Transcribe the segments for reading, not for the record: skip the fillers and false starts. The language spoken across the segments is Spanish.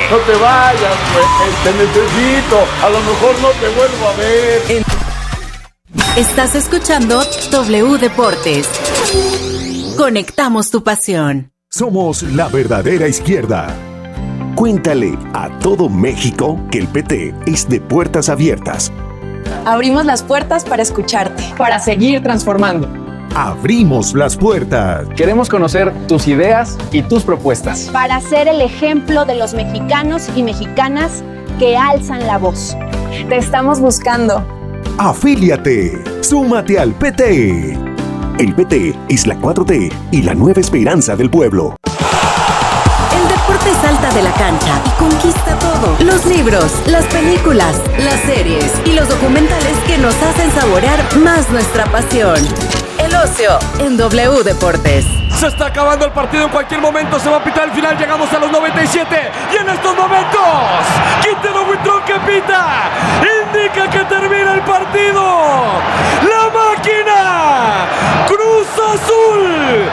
No te vayas, güey. Te necesito. A lo mejor no te vuelvo a ver. Estás escuchando W Deportes. Conectamos tu pasión. Somos la verdadera izquierda. Cuéntale a todo México que el PT es de puertas abiertas. Abrimos las puertas para escucharte. Para seguir transformando. Abrimos las puertas. Queremos conocer tus ideas y tus propuestas. Para ser el ejemplo de los mexicanos y mexicanas que alzan la voz. Te estamos buscando. Afíliate. Súmate al PT. El PT es la 4T y la nueva esperanza del pueblo. El deporte salta de la cancha y conquista todo. Los libros, las películas, las series y los documentales que nos hacen saborear más nuestra pasión. El ocio en W Deportes. Se está acabando el partido, en cualquier momento se va a pitar el final. Llegamos a los 97 y en estos momentos Quintero Huitrón que pita indica que termina el partido. La máquina Cruz Azul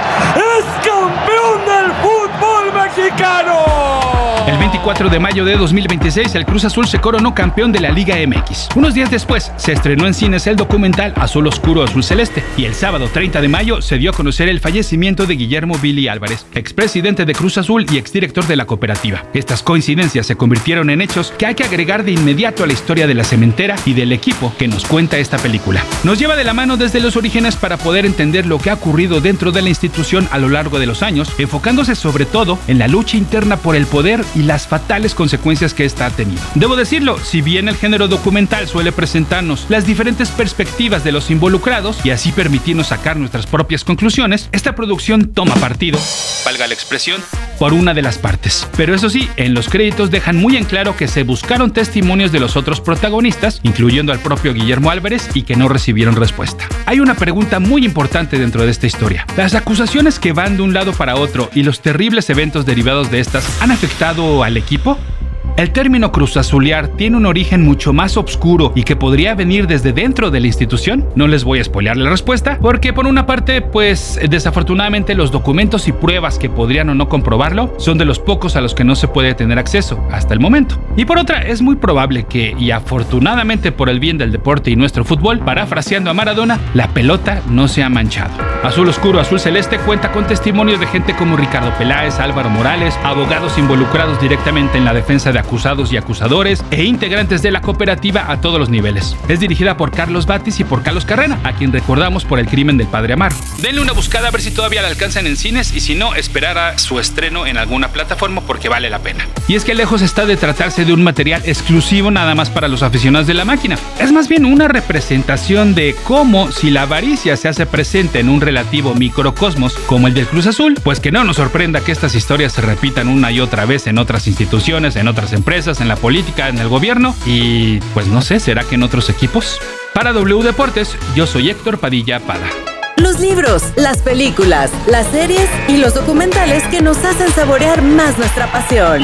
es campeón del fútbol mexicano. El 24 de mayo de 2026, el Cruz Azul se coronó campeón de la Liga MX. Unos días después, se estrenó en cines el documental Azul Oscuro, Azul Celeste. Y el sábado 30 de mayo se dio a conocer el fallecimiento de Guillermo Billy Álvarez, expresidente de Cruz Azul y exdirector de la cooperativa. Estas coincidencias se convirtieron en hechos que hay que agregar de inmediato a la historia de la cementera y del equipo que nos cuenta esta película. Nos lleva de la mano desde los orígenes para poder entender lo que ha ocurrido dentro de la institución a lo largo de los años, enfocándose sobre todo en la lucha interna por el poder y las fatales consecuencias que esta ha tenido. Debo decirlo, si bien el género documental suele presentarnos las diferentes perspectivas de los involucrados y así permitirnos sacar nuestras propias conclusiones, esta producción toma partido, valga la expresión, por una de las partes. Pero eso sí, en los créditos dejan muy en claro que se buscaron testimonios de los otros protagonistas, incluyendo al propio Guillermo Álvarez, y que no recibieron respuesta. Hay una pregunta muy importante dentro de esta historia. ¿Las acusaciones que van de un lado para otro y los terribles eventos derivados de estas han afectado al equipo? El término cruzazulear tiene un origen mucho más oscuro y que podría venir desde dentro de la institución. No les voy a spoilear la respuesta, porque por una parte, pues desafortunadamente los documentos y pruebas que podrían o no comprobarlo son de los pocos a los que no se puede tener acceso hasta el momento. Y por otra, es muy probable que, y afortunadamente por el bien del deporte y nuestro fútbol, parafraseando a Maradona, la pelota no se ha manchado. Azul Oscuro, Azul Celeste cuenta con testimonios de gente como Ricardo Peláez, Álvaro Morales, abogados involucrados directamente en la defensa de acusados y acusadores e integrantes de la cooperativa a todos los niveles. Es dirigida por Carlos Batis y por Carlos Carrera, a quien recordamos por El crimen del padre Amaro. Denle una buscada a ver si todavía la alcanzan en cines y si no, esperar a su estreno en alguna plataforma porque vale la pena. Y es que lejos está de tratarse de un material exclusivo nada más para los aficionados de la máquina. Es más bien una representación de cómo, si la avaricia se hace presente en un relativo microcosmos como el del Cruz Azul, pues que no nos sorprenda que estas historias se repitan una y otra vez en otras instituciones, en otras empresas, en la política, en el gobierno y pues no sé, ¿será que en otros equipos? Para W Deportes, yo soy Héctor Padilla Pada. Los libros, las películas, las series y los documentales que nos hacen saborear más nuestra pasión.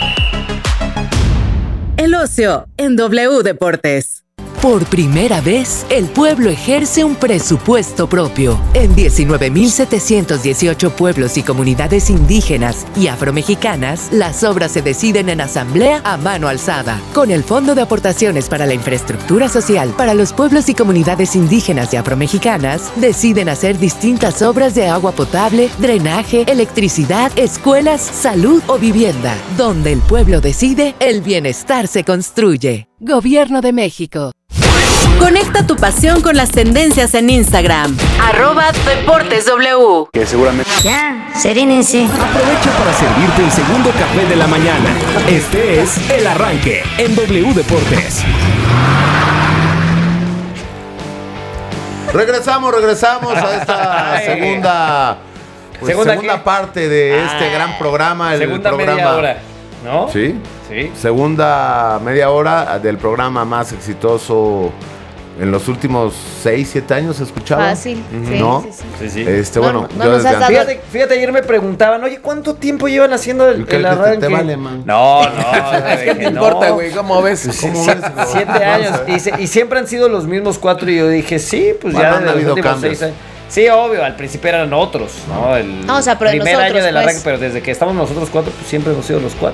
El ocio en W Deportes. Por primera vez, el pueblo ejerce un presupuesto propio. En 19.718 pueblos y comunidades indígenas y afromexicanas, las obras se deciden en asamblea a mano alzada. Con el Fondo de Aportaciones para la Infraestructura Social para los pueblos y comunidades indígenas y afromexicanas, deciden hacer distintas obras de agua potable, drenaje, electricidad, escuelas, salud o vivienda. Donde el pueblo decide, el bienestar se construye. Gobierno de México. Conecta tu pasión con las tendencias en Instagram. @DeportesW. Que seguramente... Ya, serénense. Aprovecha para servirte el segundo café de la mañana. Este es El Arranque en W Deportes. Regresamos a esta segunda parte de este gran programa. Segunda media hora, ¿no? Sí. Segunda media hora del programa más exitoso en los últimos 6-7 años, ¿escuchaba? Fácil, ¿no? Sí. Bueno, no yo nos has dado... Fíjate, ayer me preguntaban, oye, ¿cuánto tiempo llevan haciendo el arranque? Te vale, man. No, es que te importa, güey, ¿cómo ves? 7 años, y siempre han sido los mismos 4, y yo dije, sí, pues bueno, ya han de los habido últimos cambios. 6 años. Sí, obvio, al principio eran otros, ¿no? El No, o sea, pero primer nosotros, año del arranque, pues. pero desde que estamos nosotros 4, pues siempre hemos sido los 4.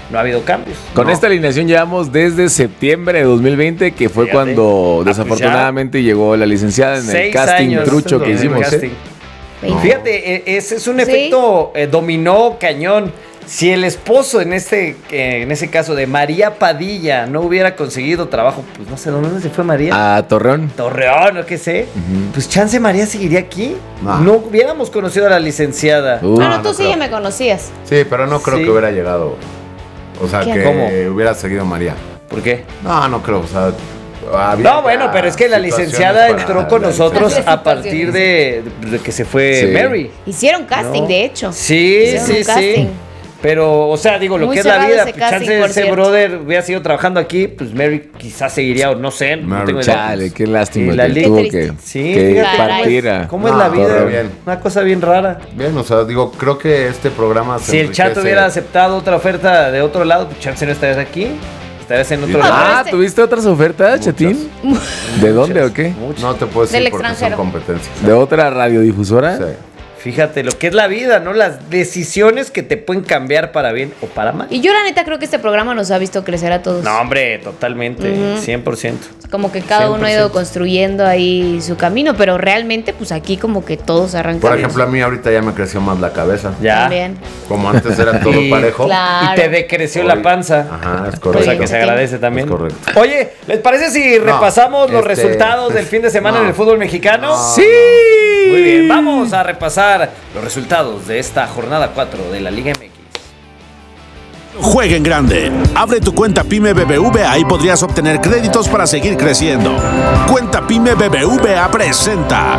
no ha habido cambios. Con esta alineación llevamos desde septiembre de 2020, que fue cuando desafortunadamente llegó la licenciada en el casting trucho que hicimos. Fíjate, ese es un efecto dominó cañón. Si el esposo en ese caso de María Padilla no hubiera conseguido trabajo, pues no sé, ¿dónde se fue María? A Torreón. Torreón, o qué sé. Pues chance María seguiría aquí. No hubiéramos conocido a la licenciada. Bueno, tú sí ya me conocías. Sí, pero no creo que hubiera llegado. O sea, que hubiera seguido María. ¿Por qué? No creo, o sea... No, bueno, pero es que la licenciada entró con nosotros a partir de que se fue Mary. Hicieron casting, de hecho. Sí. Pero, o sea, digo, lo muy que es la vida, pues, casting, chance ese brother hubiera sido trabajando aquí, pues Mary quizás seguiría, o no sé. No tengo Chale, qué lástima la que tuvo que partir. ¿Cómo es la vida? Bien. Una cosa bien rara. Bien, o sea, digo, creo que este programa si el chat hubiera aceptado otra oferta de otro lado, pues chance no estarías aquí. Estarías en otro lado. ¿Tuviste otras ofertas, Chatín? ¿De dónde o qué? No te puedo decir porque son competencias. ¿De otra radiodifusora? Sí. Fíjate lo que es la vida, ¿no? Las decisiones que te pueden cambiar para bien o para mal. Y yo la neta creo que este programa nos ha visto crecer a todos. No, hombre, totalmente, 100%. Como que cada uno ha ido construyendo ahí su camino, pero realmente pues aquí como que todos arrancamos. Por ejemplo, a mí ahorita ya me creció más la cabeza. Ya. También. Como antes era todo parejo. Claro. Y te decreció la panza. Ajá, es correcto. Cosa que se agradece también. Es correcto. Oye, ¿les parece si repasamos los resultados del fin de semana en el fútbol mexicano? ¡Sí! Muy bien, vamos a repasar los resultados de esta jornada 4 de la Liga MX. Juega en grande. Abre tu cuenta PYME BBVA y podrías obtener créditos para seguir creciendo. Cuenta PYME BBVA presenta.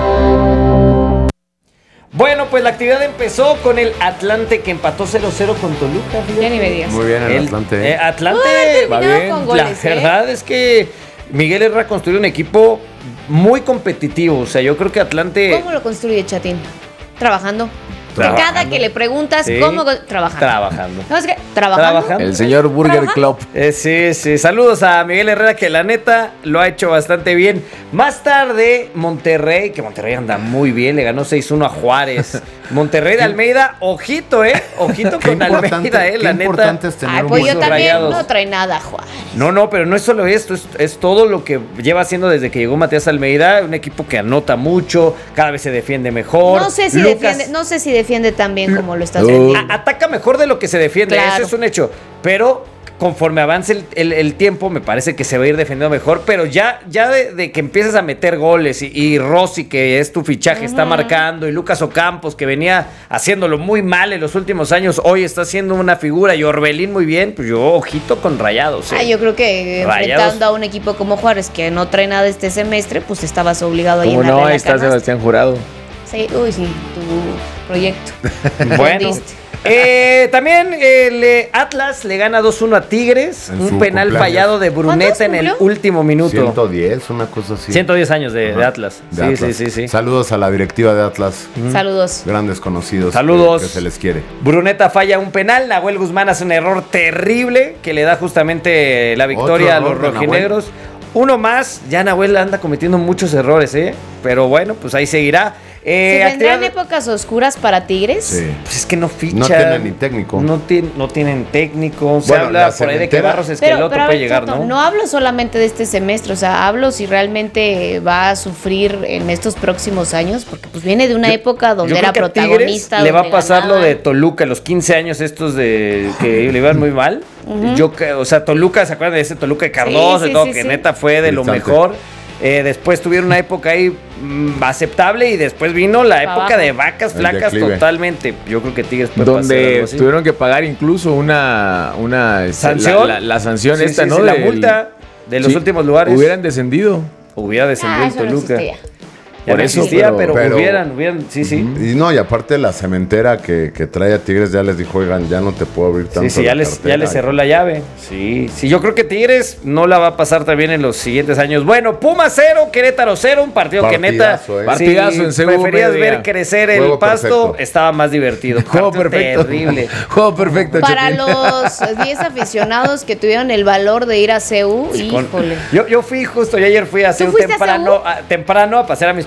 Bueno, pues la actividad empezó con el Atlante que empató 0-0 con Toluca. Ya ni me digas. Muy bien el Atlante. Atlante va bien. Con goles, la verdad es que Miguel Herrera construyó un equipo muy competitivo. O sea, yo creo que Atlante... ¿Cómo lo construye, Chatín? Trabajando. Cada que le preguntas, ¿cómo? Trabajando. No, es que trabajando. El señor Burger Club. Sí. Saludos a Miguel Herrera, que la neta lo ha hecho bastante bien. Más tarde, Monterrey, que Monterrey anda muy bien, le ganó 6-1 a Juárez. Monterrey de Almeida, ojito, Ojito con Almeida, la neta. Importante es tener pues yo también no trae nada, Juárez. No, pero no es solo esto, es todo lo que lleva haciendo desde que llegó Matías Almeida, un equipo que anota mucho, cada vez se defiende mejor. No sé si defiende tan bien como lo está haciendo. Ataca mejor de lo que se defiende, claro. Eso es un hecho. Pero conforme avance el tiempo, me parece que se va a ir defendiendo mejor. Pero ya de que empiezas a meter goles y Rossi, que es tu fichaje, está marcando, y Lucas Ocampos, que venía haciéndolo muy mal en los últimos años, hoy está haciendo una figura, y Orbelín muy bien, pues yo ojito con Rayados. Yo creo que enfrentando a un equipo como Juárez, que no trae nada este semestre, pues estabas obligado a llenar. No, ahí está Sebastián Jurado. Sí, tu proyecto. Bueno. También el Atlas le gana 2-1 a Tigres. Un penal fallado de Bruneta en el último minuto. 110, una cosa así. 110 años de Atlas. Sí. Saludos a la directiva de Atlas. Saludos. Grandes conocidos. Saludos. Que se les quiere. Bruneta falla un penal. Nahuel Guzmán hace un error terrible que le da justamente la victoria a los rojinegros. Uno más. Ya Nahuel anda cometiendo muchos errores, pero bueno, pues ahí seguirá. ¿Se vendrán épocas oscuras para Tigres? Sí. Pues es que no fichan. No tienen ni técnico. No tienen técnico. Se habla por ahí de que Barros Esqueloto puede llegar, ¿no? No hablo solamente de este semestre, o sea, hablo si realmente va a sufrir en estos próximos años, porque pues viene de una época donde era protagonista. Le va a pasar lo de Toluca, los 15 años estos de que le iban muy mal. O sea, Toluca, ¿se acuerdan de ese Toluca de Cardoso? Que neta fue de lo mejor. Después tuvieron una época ahí aceptable, y después vino la época de vacas flacas totalmente. Yo creo que Tigres puede donde pasar tuvieron que pagar incluso una sanción, la sanción ¿no? La multa de los últimos lugares. Hubieran descendido. Hubiera descendido el Toluca. No Por eso existía, pero hubieran, sí. Y no, y aparte la cementera que trae a Tigres ya les dijo, oigan, ya no te puedo abrir tanto. Sí, ya les cerró la llave. Sí, yo creo que Tigres no la va a pasar también en los siguientes años. Bueno, Pumas 0, Querétaro 0, un partido que neta, partidazo en segundo preferías ver crecer el pasto, estaba más divertido. Juego perfecto. Terrible. Juego perfecto. Para los 10 aficionados que tuvieron el valor de ir a CU, híjole. Yo fui justo, yo ayer fui a CU temprano a pasear a mis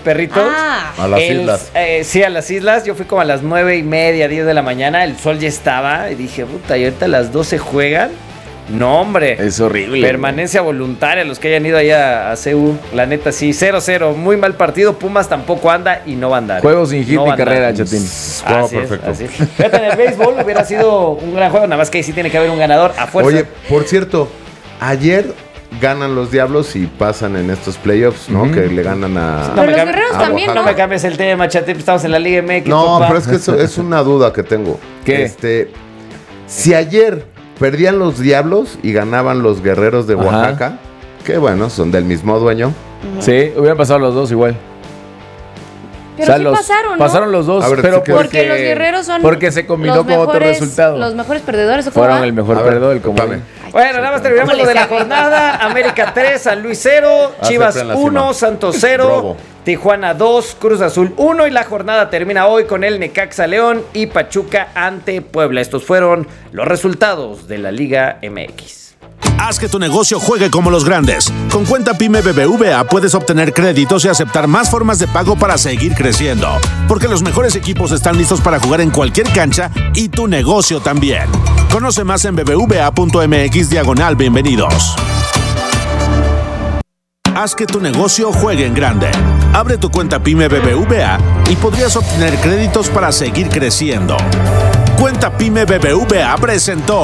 perritos. A las islas. Sí, a las islas. Yo fui como a las 9:30, 10 de la mañana. El sol ya estaba y dije, puta, y ahorita a las 12 juegan. No, hombre. Es horrible. Permanencia voluntaria, los que hayan ido allá a CU. La neta, sí, 0-0. Muy mal partido. Pumas tampoco anda y no va a andar. Juego sin hit ni carrera, Chatín. Juego perfecto. Así. Fíjate, en el béisbol hubiera sido un gran juego. Nada más que ahí sí tiene que haber un ganador a fuerza. Oye, por cierto, ayer ganan los Diablos y pasan en estos playoffs, ¿no? Que le ganan a... Pero los Guerreros también, ¿no? No me cambies el tema, Chatín. Estamos en la Liga MX. No, papá. pero es que eso es una duda que tengo. ¿Qué? Si ayer perdían los Diablos y ganaban los Guerreros de Oaxaca, que bueno, son del mismo dueño. Sí, hubieran pasado los dos igual. Pero sí pasaron, ¿no? Pasaron los dos, ver, pero porque los Guerreros son porque se combinó con otro resultado. Los mejores perdedores, ¿o cómo fueron va? el mejor perdedor, el común. Bueno, nada más terminamos lo de la jornada. América 3, San Luis 0, Chivas 1, Santos 0, Tijuana 2, Cruz Azul 1 y la jornada termina hoy con el Necaxa León y Pachuca ante Puebla. Estos fueron los resultados de la Liga MX. Haz que tu negocio juegue como los grandes. Con Cuenta PYME BBVA puedes obtener créditos y aceptar más formas de pago para seguir creciendo. Porque los mejores equipos están listos para jugar en cualquier cancha y tu negocio también. Conoce más en bbva.mx/bienvenidos. Haz que tu negocio juegue en grande. Abre tu cuenta PYME BBVA y podrías obtener créditos para seguir creciendo. Cuenta PYME BBVA presentó.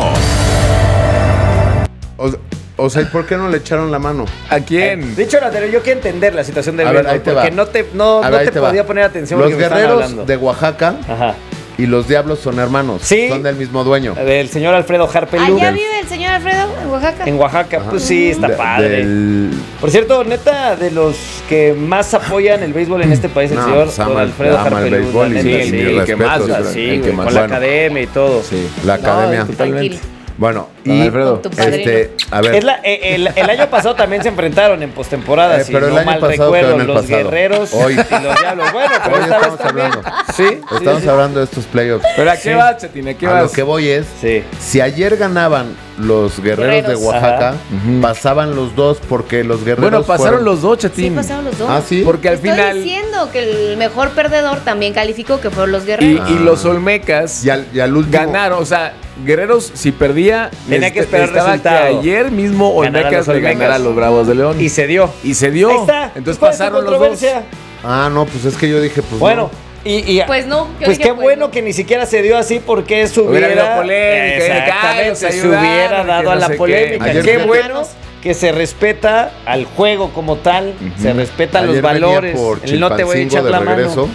O sea, ¿y por qué no le echaron la mano? ¿A quién? Dicho lo anterior, yo quiero entender la situación del béisbol, porque no te podía poner atención. Los Guerreros de Oaxaca y los Diablos son hermanos. Sí. Son del mismo dueño. Del señor Alfredo Harpelú. ¿Allá vive el señor Alfredo en Oaxaca? En Oaxaca, pues sí, está padre. Por cierto, neta, de los que más apoyan el béisbol en este país, el señor Alfredo Harpelú. El que más, con la academia y todo. Sí, la academia. Tranquilo. Bueno, y Alfredo, a ver. El año pasado también se enfrentaron en postemporada, si pero no mal recuerdo, los Guerreros hoy, y los Diablos. Bueno, pero hoy esta vez estamos también. hablando. Sí, Estamos hablando de estos playoffs. ¿Pero a qué vas, Chatín? ¿A qué vas? A lo que voy es, si ayer ganaban los Guerreros de Oaxaca, pasaban los dos porque los Guerreros Bueno, pasaron los dos, Chatín. Sí, pasaron los dos. Ah, sí. Porque al Estoy final... diciendo que el mejor perdedor también calificó, que fueron los Guerreros. Y los Olmecas y al último ganaron, o sea, Guerreros, si perdía, tenía que esperar resultado. Que ayer mismo Olmecas le ganara a los Bravos de León. Y se dio. Ahí está. Entonces pasaron los dos. Ah, no, pues es que yo dije, pues bueno. No. Pues no. Pues qué bueno que ni siquiera se dio así porque eso hubiera polémica. Se hubiera dado a la polémica. Qué bueno que se respeta al juego como tal, se respetan los valores. El no te voy a echar la mano.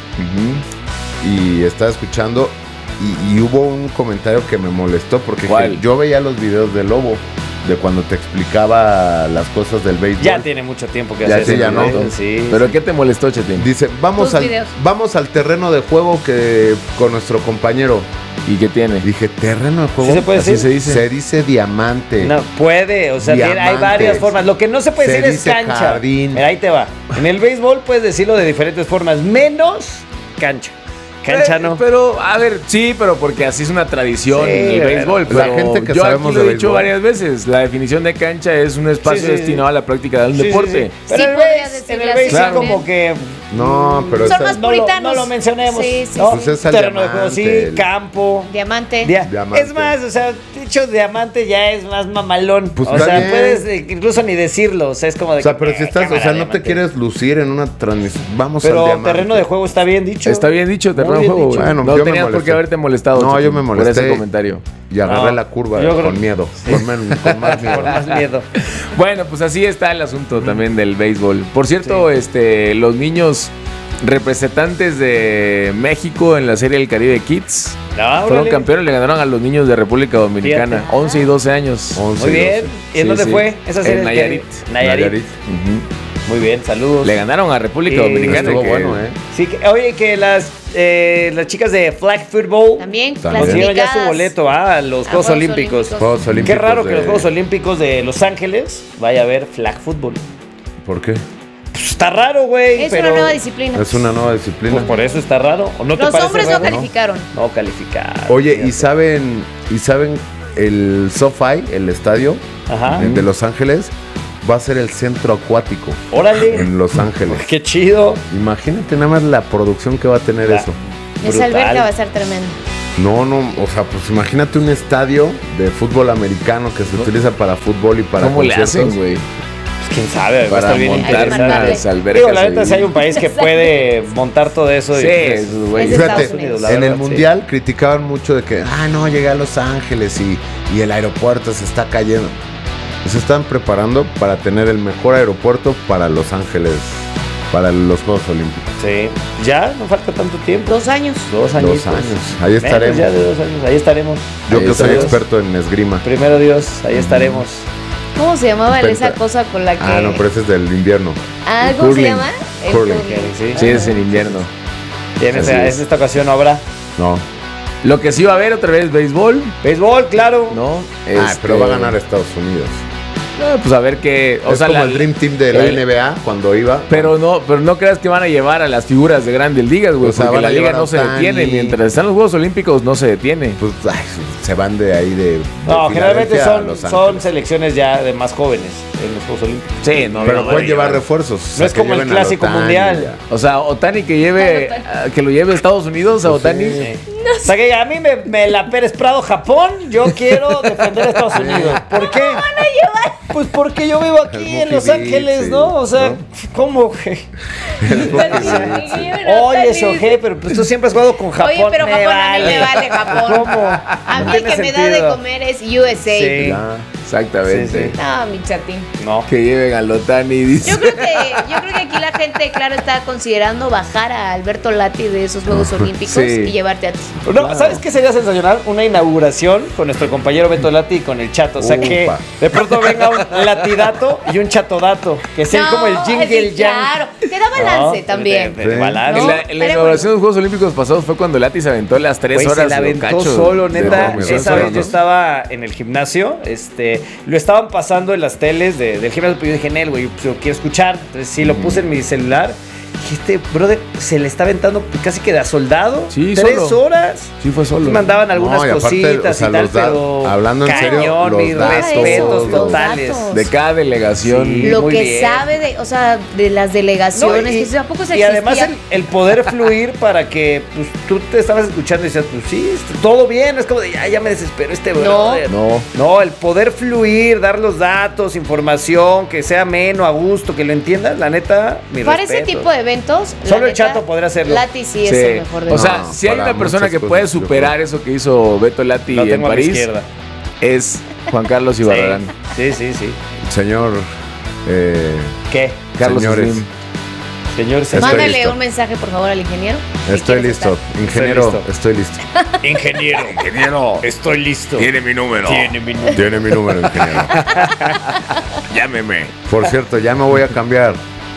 Y estaba escuchando y hubo un comentario que me molestó porque yo veía los videos de Lobo. De cuando te explicaba las cosas del béisbol. Ya tiene mucho tiempo que hacer. Ya no. Sí. ¿Pero qué te molestó, Chetín? Dice, vamos al terreno de juego que con nuestro compañero. ¿Y qué tiene? Dije, ¿terreno de juego? ¿Sí se puede decir? Se dice. Se dice diamante. No, puede, o sea, hay varias formas. Lo que no se puede decir es cancha. Jardín. Mira, ahí te va. En el béisbol puedes decirlo de diferentes formas, menos cancha. Cancha no. Pero, a ver, sí, pero porque así es una tradición en el béisbol. Pero la gente que yo sabemos aquí lo he dicho varias veces. La definición de cancha es un espacio destinado a la práctica de un deporte. Pero en el béisbol sí como que... No, pero son más puritanos. No lo mencionemos. Sí. Pues es el terreno de juego, sí, campo. Diamante. Es más, o sea, dicho diamante ya es más mamalón. Pues o sea, puedes incluso ni decirlo. O sea, es como de. O sea, pero si estás, o sea, no te quieres lucir en una transmisión. Vamos al diamante. Pero terreno de juego está bien dicho. Está bien dicho, terreno de juego. Bueno, no tenías por qué haberte molestado. No, yo me molesté. Por ese comentario. Y agarré la curva con miedo. Con más miedo. Con más miedo. Bueno, pues así está el asunto también del béisbol. Por cierto, los niños representantes de México en la Serie del Caribe Kids fueron campeones, le ganaron a los niños de República Dominicana. Fíjate. 11 y 12 años. Muy bien. ¿Y en dónde fue esa serie? En Nayarit. Nayarit. Muy bien, saludos. Le ganaron a República Dominicana. Estuvo bueno, Sí, oye, que las chicas de Flag Football también consiguieron ya su boleto a los Juegos Olímpicos. Qué raro que los Juegos Olímpicos de Los Ángeles vaya a haber Flag Football. ¿Por qué? Pues está raro, güey. Es una nueva disciplina. Es una nueva disciplina. Pues por eso está raro. ¿O no te los parece hombres raro? no calificaron. No calificaron. Oye, ¿y saben el SoFi, el estadio de Los Ángeles? va a ser el centro acuático. ¡Órale! En Los Ángeles. ¡Qué chido! Imagínate nada más la producción que va a tener eso. Esa alberca va a ser tremenda. No, o sea, pues imagínate un estadio de fútbol americano que se utiliza para fútbol y para conciertos. ¿Cómo le hacen, güey? Pues quién sabe, va a estar bien interesante. Digo, la neta, si hay un país que puede montar todo eso. Sí, güey. Fíjate, en el Mundial criticaban mucho de que, no, llegué a Los Ángeles y el aeropuerto se está cayendo. Se están preparando para tener el mejor aeropuerto para Los Ángeles, para los Juegos Olímpicos. Sí, ya no falta tanto tiempo. 2 años. 2 años. Ahí estaremos. Ya de 2 años, ahí estaremos. Yo que soy experto en esgrima. Primero Dios, ahí estaremos. ¿Cómo se llamaba esa cosa con la que...? No, pero ese es del invierno. ¿Cómo se llama? El curling. Sí, es en invierno. ¿Y en esta ocasión no habrá? No. Lo que sí va a haber otra vez, béisbol. Béisbol, claro. No. Pero va a ganar Estados Unidos. Pues a ver qué. O sea, como el Dream Team de la NBA cuando iba. Pero no creas que van a llevar a las figuras de grandes ligas, güey. O sea, porque la liga no se detiene. Mientras están los Juegos Olímpicos, no se detiene. Pues se van de ahí de. No, generalmente son selecciones ya de más jóvenes en los Juegos Olímpicos. Sí, no. Pero pueden llevar refuerzos. No es como el Clásico Mundial. O sea, Otani que lo lleve a Estados Unidos, a Otani. No sé. O sea, que a mí me la Pérez Prado, Japón. Yo quiero defender a Estados Unidos. ¿Por qué? ¿Cómo van a llevar? Pues porque yo vivo aquí en Los Ángeles, ¿no? O sea, ¿cómo? Oye, Shohei, pero pues tú siempre has jugado con Japón. Oye, pero Japón a mí me vale Japón. ¿Cómo? A mí el que me da de comer es USA. Sí, exactamente. No, mi chatín. No. Que lleven a Lotani, dice. Yo creo que aquí la gente, claro, está considerando bajar a Alberto Lati de esos Juegos Olímpicos y llevarte a ti. No, ¿sabes qué sería sensacional? Una inauguración con nuestro compañero Beto Lati y con el Chato. O sea, que de pronto venga un latidato y un chatodato. Que sea como el jingle jam. Claro, te da balance también. Balance. La inauguración de los Juegos Olímpicos pasados fue cuando Lati se aventó las 3 horas. Se la aventó solo, neta. Esa vez yo estaba en el gimnasio. Lo estaban pasando en las teles del gimnasio. Pero yo dije, Nel, güey, pues, lo quiero escuchar. Entonces sí, lo puse en mi celular. Y brother se le está aventando casi que de a soldado. Sí, 3 horas. Sí, fue solo. Mandaban algunas cositas y tal, pero hablando en serio, mis respetos totales. De cada delegación. Lo que sabe de las delegaciones, que tampoco se existía. Y además el poder fluir para que pues, tú te estabas escuchando y decías, pues sí, todo bien. Es como de, ya me desespero brother. No, el poder fluir, dar los datos, información, que sea ameno, a gusto, que lo entiendas, la neta, mi para respeto. Ese tipo de eventos, solo el Chato podría hacerlo. Lati sí es el mejor de O sea, si hay una persona que puede superar eso que hizo Beto Lati en París, es Juan Carlos Ibarrarán. Sí. Señor. ¿Qué? Carlos Señores. Señor, mándale un mensaje, por favor, al ingeniero. Estoy listo. Ingeniero, estoy listo. Ingeniero, estoy listo. Tiene mi número, ingeniero. Llámeme. Por cierto, ya me voy a cambiar.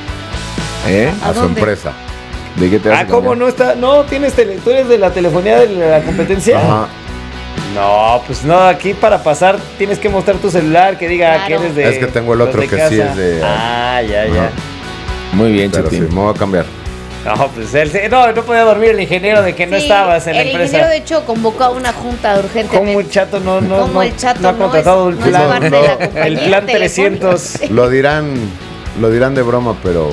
A su empresa. ¿De qué te vas a cambiar? ¿Cómo no está? No, ¿tú eres de la telefonía de la competencia? Ajá. No, pues no, aquí para pasar tienes que mostrar tu celular que diga que eres de. Es que tengo el otro que sí es de. Ya. Muy bien, pero Chatín. Sí, me voy a cambiar. No, pues no podía dormir el ingeniero de que no estabas en la empresa. El ingeniero, de hecho, convocó a una junta urgentemente. Como el Chato no ha contratado el plan. El plan 300. Lo dirán de broma, pero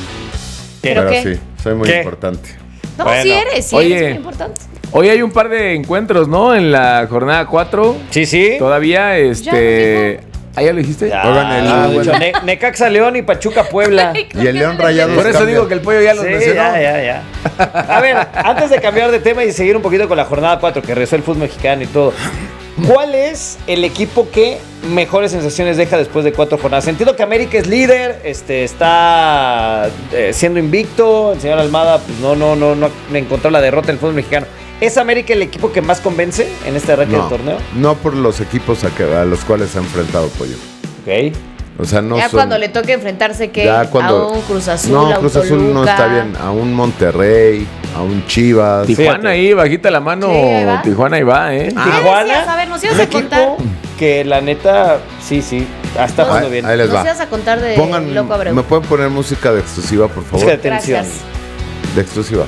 qué? Sí, soy muy importante. No, bueno. sí eres muy importante. Hoy hay un par de encuentros, ¿no? En la jornada 4. Sí. Todavía, ¿Ah, ya lo dijiste? Necaxa León y Pachuca Puebla. Y el León Rayados. Por eso digo que el pollo ya los mencionó. Ya. A ver, antes de cambiar de tema y seguir un poquito con la jornada 4, que regresó el fútbol mexicano y todo. ¿Cuál es el equipo que mejores sensaciones deja después de 4 jornadas? Entiendo que América es líder, está siendo invicto. El señor Almada pues no encontró la derrota en el fútbol mexicano. ¿Es América el equipo que más convence en este arranque del torneo? No por los equipos a los cuales se ha enfrentado, pollo. Ok. O sea, no cuando le toque enfrentarse a un Cruz Azul, a un Cruz Azul Toluca. No está bien. A un Monterrey, a un Chivas. Tijuana ahí, bajita la mano. Sí, Tijuana ahí va, Tijuana. A ver, nos ibas a contar. Que la neta, sí, está jugando bien. Ahí les va. Nos ibas a contar de Loco Abreu. ¿Me pueden poner música de exclusiva, por favor? Música de tensión. Gracias. De exclusiva.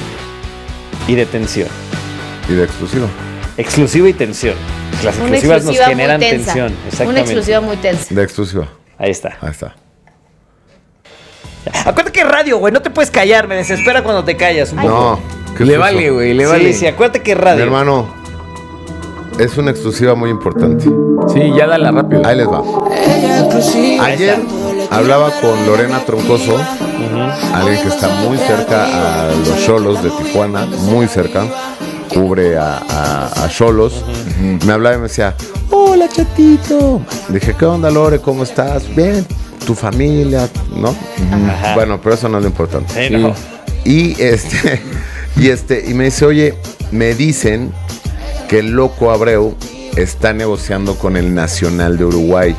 Y de tensión. Y de exclusiva. Exclusiva y tensión. Las exclusivas nos generan tensión. Exactamente. Una exclusiva muy tensa. De exclusiva. Ahí está. Ahí está. Acuérdate que es radio, güey. No te puedes callar. Me desespera cuando te callas. No. Le vale, güey. Le vale. Sí, acuérdate que es radio. Mi hermano, es una exclusiva muy importante. Sí, ya dala rápido. Ahí les va. Ayer hablaba con Lorena Troncoso, alguien que está muy cerca a los Xolos de Tijuana, muy cerca, cubre a Xolos. Me hablaba y me decía, hola chatito. Dije, ¿qué onda Lore? ¿Cómo estás? Bien. ¿Tu familia? ¿No? Bueno, pero eso no es lo importante. Sí, no. Y me dice, oye, me dicen que el Loco Abreu está negociando con el Nacional de Uruguay.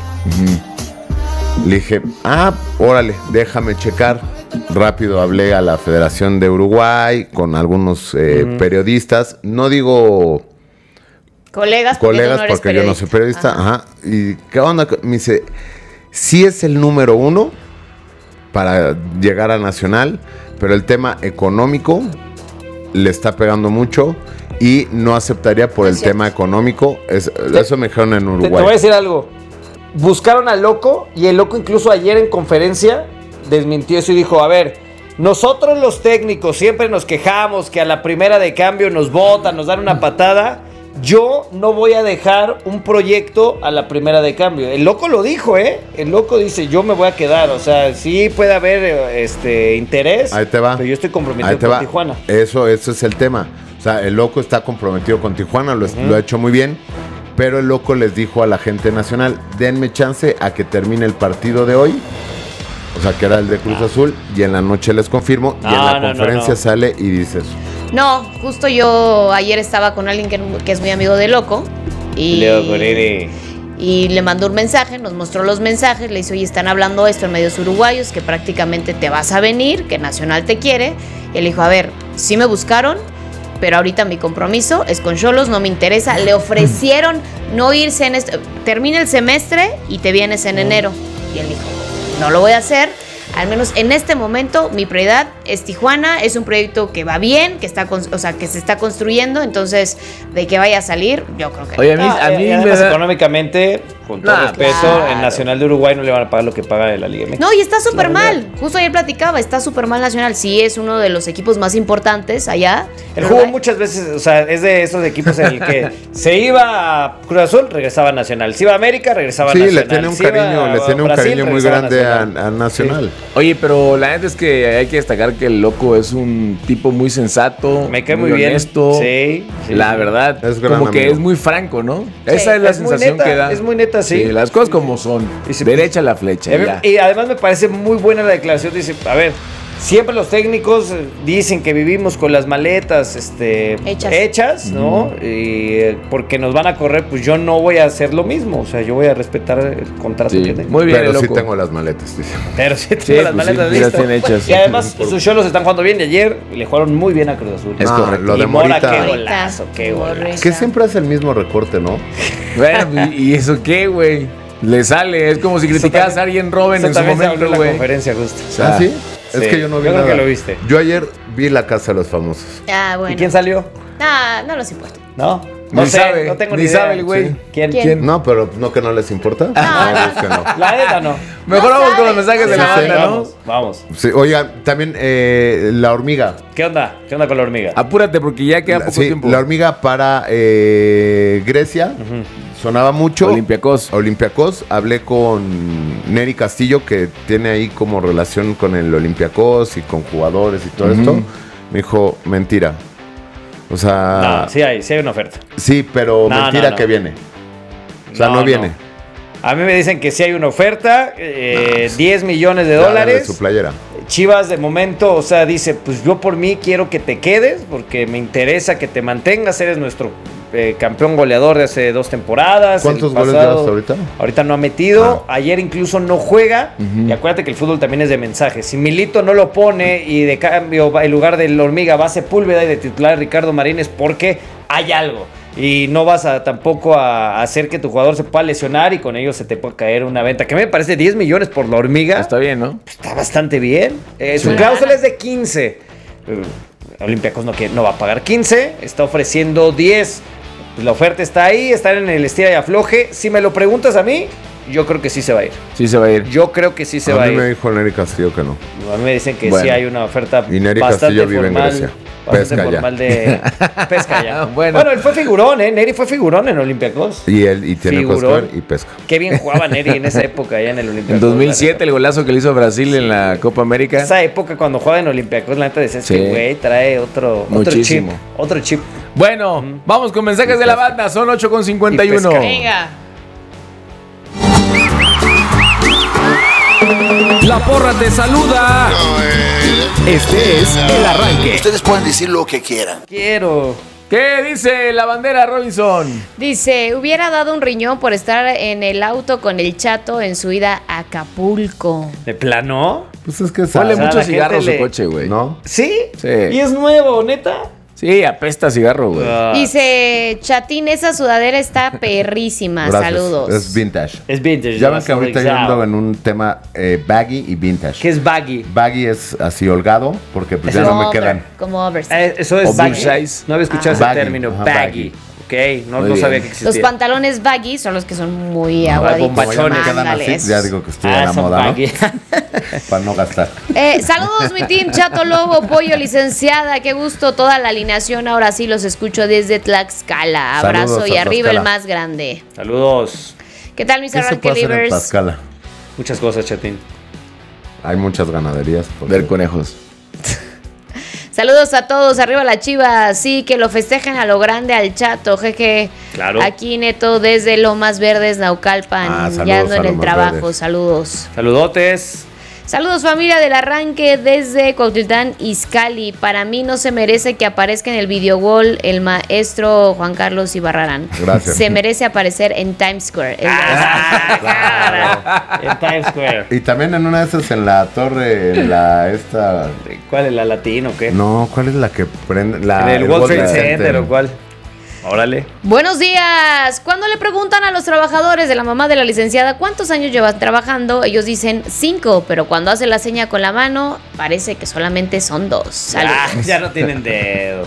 Le dije, órale, déjame checar. Rápido hablé a la Federación de Uruguay con algunos periodistas. No digo colegas porque yo no soy periodista. Ajá. ¿Y qué onda? Me dice, sí es el número 1 para llegar a Nacional, pero el tema económico le está pegando mucho y no aceptaría por el tema económico. Eso me dijeron en Uruguay. Te voy a decir algo. Buscaron al Loco y el Loco incluso ayer en conferencia desmintió eso y dijo, a ver, nosotros los técnicos siempre nos quejamos que a la primera de cambio nos botan, nos dan una patada. Yo no voy a dejar un proyecto a la primera de cambio. El Loco lo dijo, ¿eh? El Loco dice, yo me voy a quedar. O sea, sí puede haber interés. Ahí te va. Pero yo estoy comprometido con Tijuana. Eso es el tema. O sea, el Loco está comprometido con Tijuana, lo ha hecho muy bien. Pero el Loco les dijo a la gente nacional, denme chance a que termine el partido de hoy. O sea, que era el de Cruz Azul. Y en la noche les confirmo. Y en la conferencia sale y dice eso. No, justo yo ayer estaba con alguien que es muy amigo de Loco. Y le mandó un mensaje, nos mostró los mensajes. Le dice, oye, están hablando esto en medios uruguayos, que prácticamente te vas a venir, que Nacional te quiere. Y él dijo, a ver, sí me buscaron, pero ahorita mi compromiso es con Xolos, no me interesa. Le ofrecieron no irse en termina el semestre y te vienes en enero. Y él dijo, no lo voy a hacer. Al menos en este momento mi prioridad es Tijuana, es un proyecto que va bien, que se está construyendo, entonces de que vaya a salir, yo creo que oye, a mí económicamente, con todo respeto, el Nacional de Uruguay no le van a pagar lo que paga de la Liga MX. No, y está súper mal. Justo ayer platicaba, está súper mal Nacional. Sí, es uno de los equipos más importantes allá. El juego muchas veces, o sea, es de esos equipos en el que se iba a Cruz Azul, regresaba a Nacional. Se iba a América, regresaba a Nacional. Sí, le tiene un cariño muy grande a Nacional. Sí. Oye, pero la neta es que hay que destacar que el Loco es un tipo muy sensato, me cae muy honesto. Sí, la verdad, es como que es muy franco, ¿no? Sí, esa es la sensación que da. Es muy neta, sí. Las cosas como son. Derecha la flecha. Y además me parece muy buena la declaración. Dice, a ver, siempre los técnicos dicen que vivimos con las maletas hechas, ¿no? Y porque nos van a correr, pues yo no voy a hacer lo mismo. O sea, yo voy a respetar el contrato que tengo. Muy bien, pero sí tengo las maletas, dice. Pero sí tengo las maletas listas. Hechas. Y además sus Xolos están jugando bien. Y ayer le jugaron muy bien a Cruz Azul. Es correcto. Lo de Mora, qué golazo, qué golazo. Que siempre hace el mismo recorte, ¿no? Bueno, ¿y eso qué, güey? Le sale, es como si criticaras a alguien Robben en su momento, en la conferencia justo. ¿Ah, sí? Es que yo no vi nada. Creo que lo viste. Yo ayer vi La Casa de los Famosos. Ah, bueno. ¿Y quién salió? No los importa. ¿No? No sé, sabe, no tengo ni idea. sabe el güey. Sí. ¿Quién? No, pero no que no les importa. No. La neta no. Mejor vamos con los mensajes de la cena, ¿no? Vamos. Sí, oiga, también La Hormiga. ¿Qué onda? ¿Qué onda con La Hormiga? Apúrate porque ya queda poco tiempo. La Hormiga para Grecia. Sonaba mucho. Olympiacos. Hablé con Neri Castillo, que tiene ahí como relación con el Olympiacos y con jugadores y todo esto. Me dijo, mentira. O sea... No, sí hay una oferta. Sí, pero mentira que viene. O sea, no viene. A mí me dicen que sí hay una oferta, 10 millones de dólares. De su playera. Chivas de momento, o sea, dice, pues yo por mí quiero que te quedes, porque me interesa que te mantengas, eres nuestro campeón goleador de hace 2 temporadas. ¿Cuántos goles llevas ahorita? Ahorita no ha metido, ayer incluso no juega, y acuérdate que el fútbol también es de mensajes. Si Milito no lo pone y de cambio en lugar de La Hormiga va Sepúlveda y de titular Ricardo Marín, es porque hay algo. Y no vas tampoco a hacer que tu jugador se pueda lesionar y con ello se te pueda caer una venta. Que me parece 10 millones por La Hormiga. Está bien, ¿no? Está bastante bien. Su cláusula es de 15. Olympiacos no va a pagar 15. Está ofreciendo 10. Pues la oferta está ahí. Están en el estira y afloje. Si me lo preguntas a mí, yo creo que sí se va a ir. Sí se va a ir. Yo creo que sí se va a ir. A mí me dijo Neri Castillo que no. A mí me dicen que sí hay una oferta y Neri bastante Castillo vive formal. en Grecia. Bastante Pesca formal ya. de pesca ya. Bueno, él fue figurón, Neri fue figurón en Olympiacos. Y tiene coscar y pesca. Qué bien jugaba Neri en esa época allá en el Olympiacos. En 2007 el golazo que le hizo Brasil en la Copa América. Esa época cuando jugaba en Olympiacos, la neta decías que güey trae otro chip. Bueno, vamos con mensajes de la banda. Son 8:51. Venga. La porra te saluda. Este es El Arranque. Ustedes pueden decir lo que quieran. ¿Qué dice la bandera, Robinson? Dice, hubiera dado un riñón por estar en el auto con el Chato en su ida a Acapulco. ¿De plano? Pues es que Huele mucho la cigarro gente su coche, güey. ¿No? ¿Sí? Sí. ¿Y es nuevo, neta? Sí, apesta cigarro, güey. Dice, Chatín, esa sudadera está perrísima. Gracias. Saludos. Es vintage. Es vintage. Ya ven que ahorita yo ando en un tema baggy y vintage. ¿Qué es baggy? Baggy es así holgado, porque pues ya no me quedan. Como oversize. Eso es baggy. Oversize. No había escuchado ese Baggy. término, Ajá, baggy. Ok, no Muy sabía bien. que existía. Los pantalones baggy son los que son muy aguaditos. bombachones. Quedan así, Ándale, ya esos. digo que estoy a la son moda, baggy. ¿no? Para no gastar. Saludos, mi team, Chato Lobo, Pollo, licenciada. Qué gusto toda la alineación. Ahora sí los escucho desde Tlaxcala. Abrazo Saludos y a arriba el Tlaxcala. más grande. Saludos. ¿Qué tal, mis ¿Qué se Arranque puede hacer en Livers? Tlaxcala? Muchas cosas, Chatín. Hay muchas ganaderías. Ver conejos. Saludos a todos, arriba la Chivas, sí, que lo festejen a lo grande al Chato, jeje. Claro. Aquí Neto desde Lomas Verdes, Naucalpan, Saludos ya ando a en el Lomas trabajo, Verdes. saludos. Saludotes. Saludos familia del Arranque desde Cuautitlán, Izcalli. Para mí no se merece que aparezca en el videogol el maestro Juan Carlos Ibarrarán. Gracias. Se merece aparecer en Times Square. En Times Square. Y también en una de esas en la torre, en la esta. ¿Cuál es la latina o qué? No, ¿cuál es la que prende? ¿En el World Trade Center o cuál? Órale. Buenos días. Cuando le preguntan a los trabajadores de la mamá de la licenciada cuántos años llevan trabajando, ellos dicen 5, pero cuando hace la seña con la mano, parece que solamente son 2. Saludos. Ya no tienen dedos.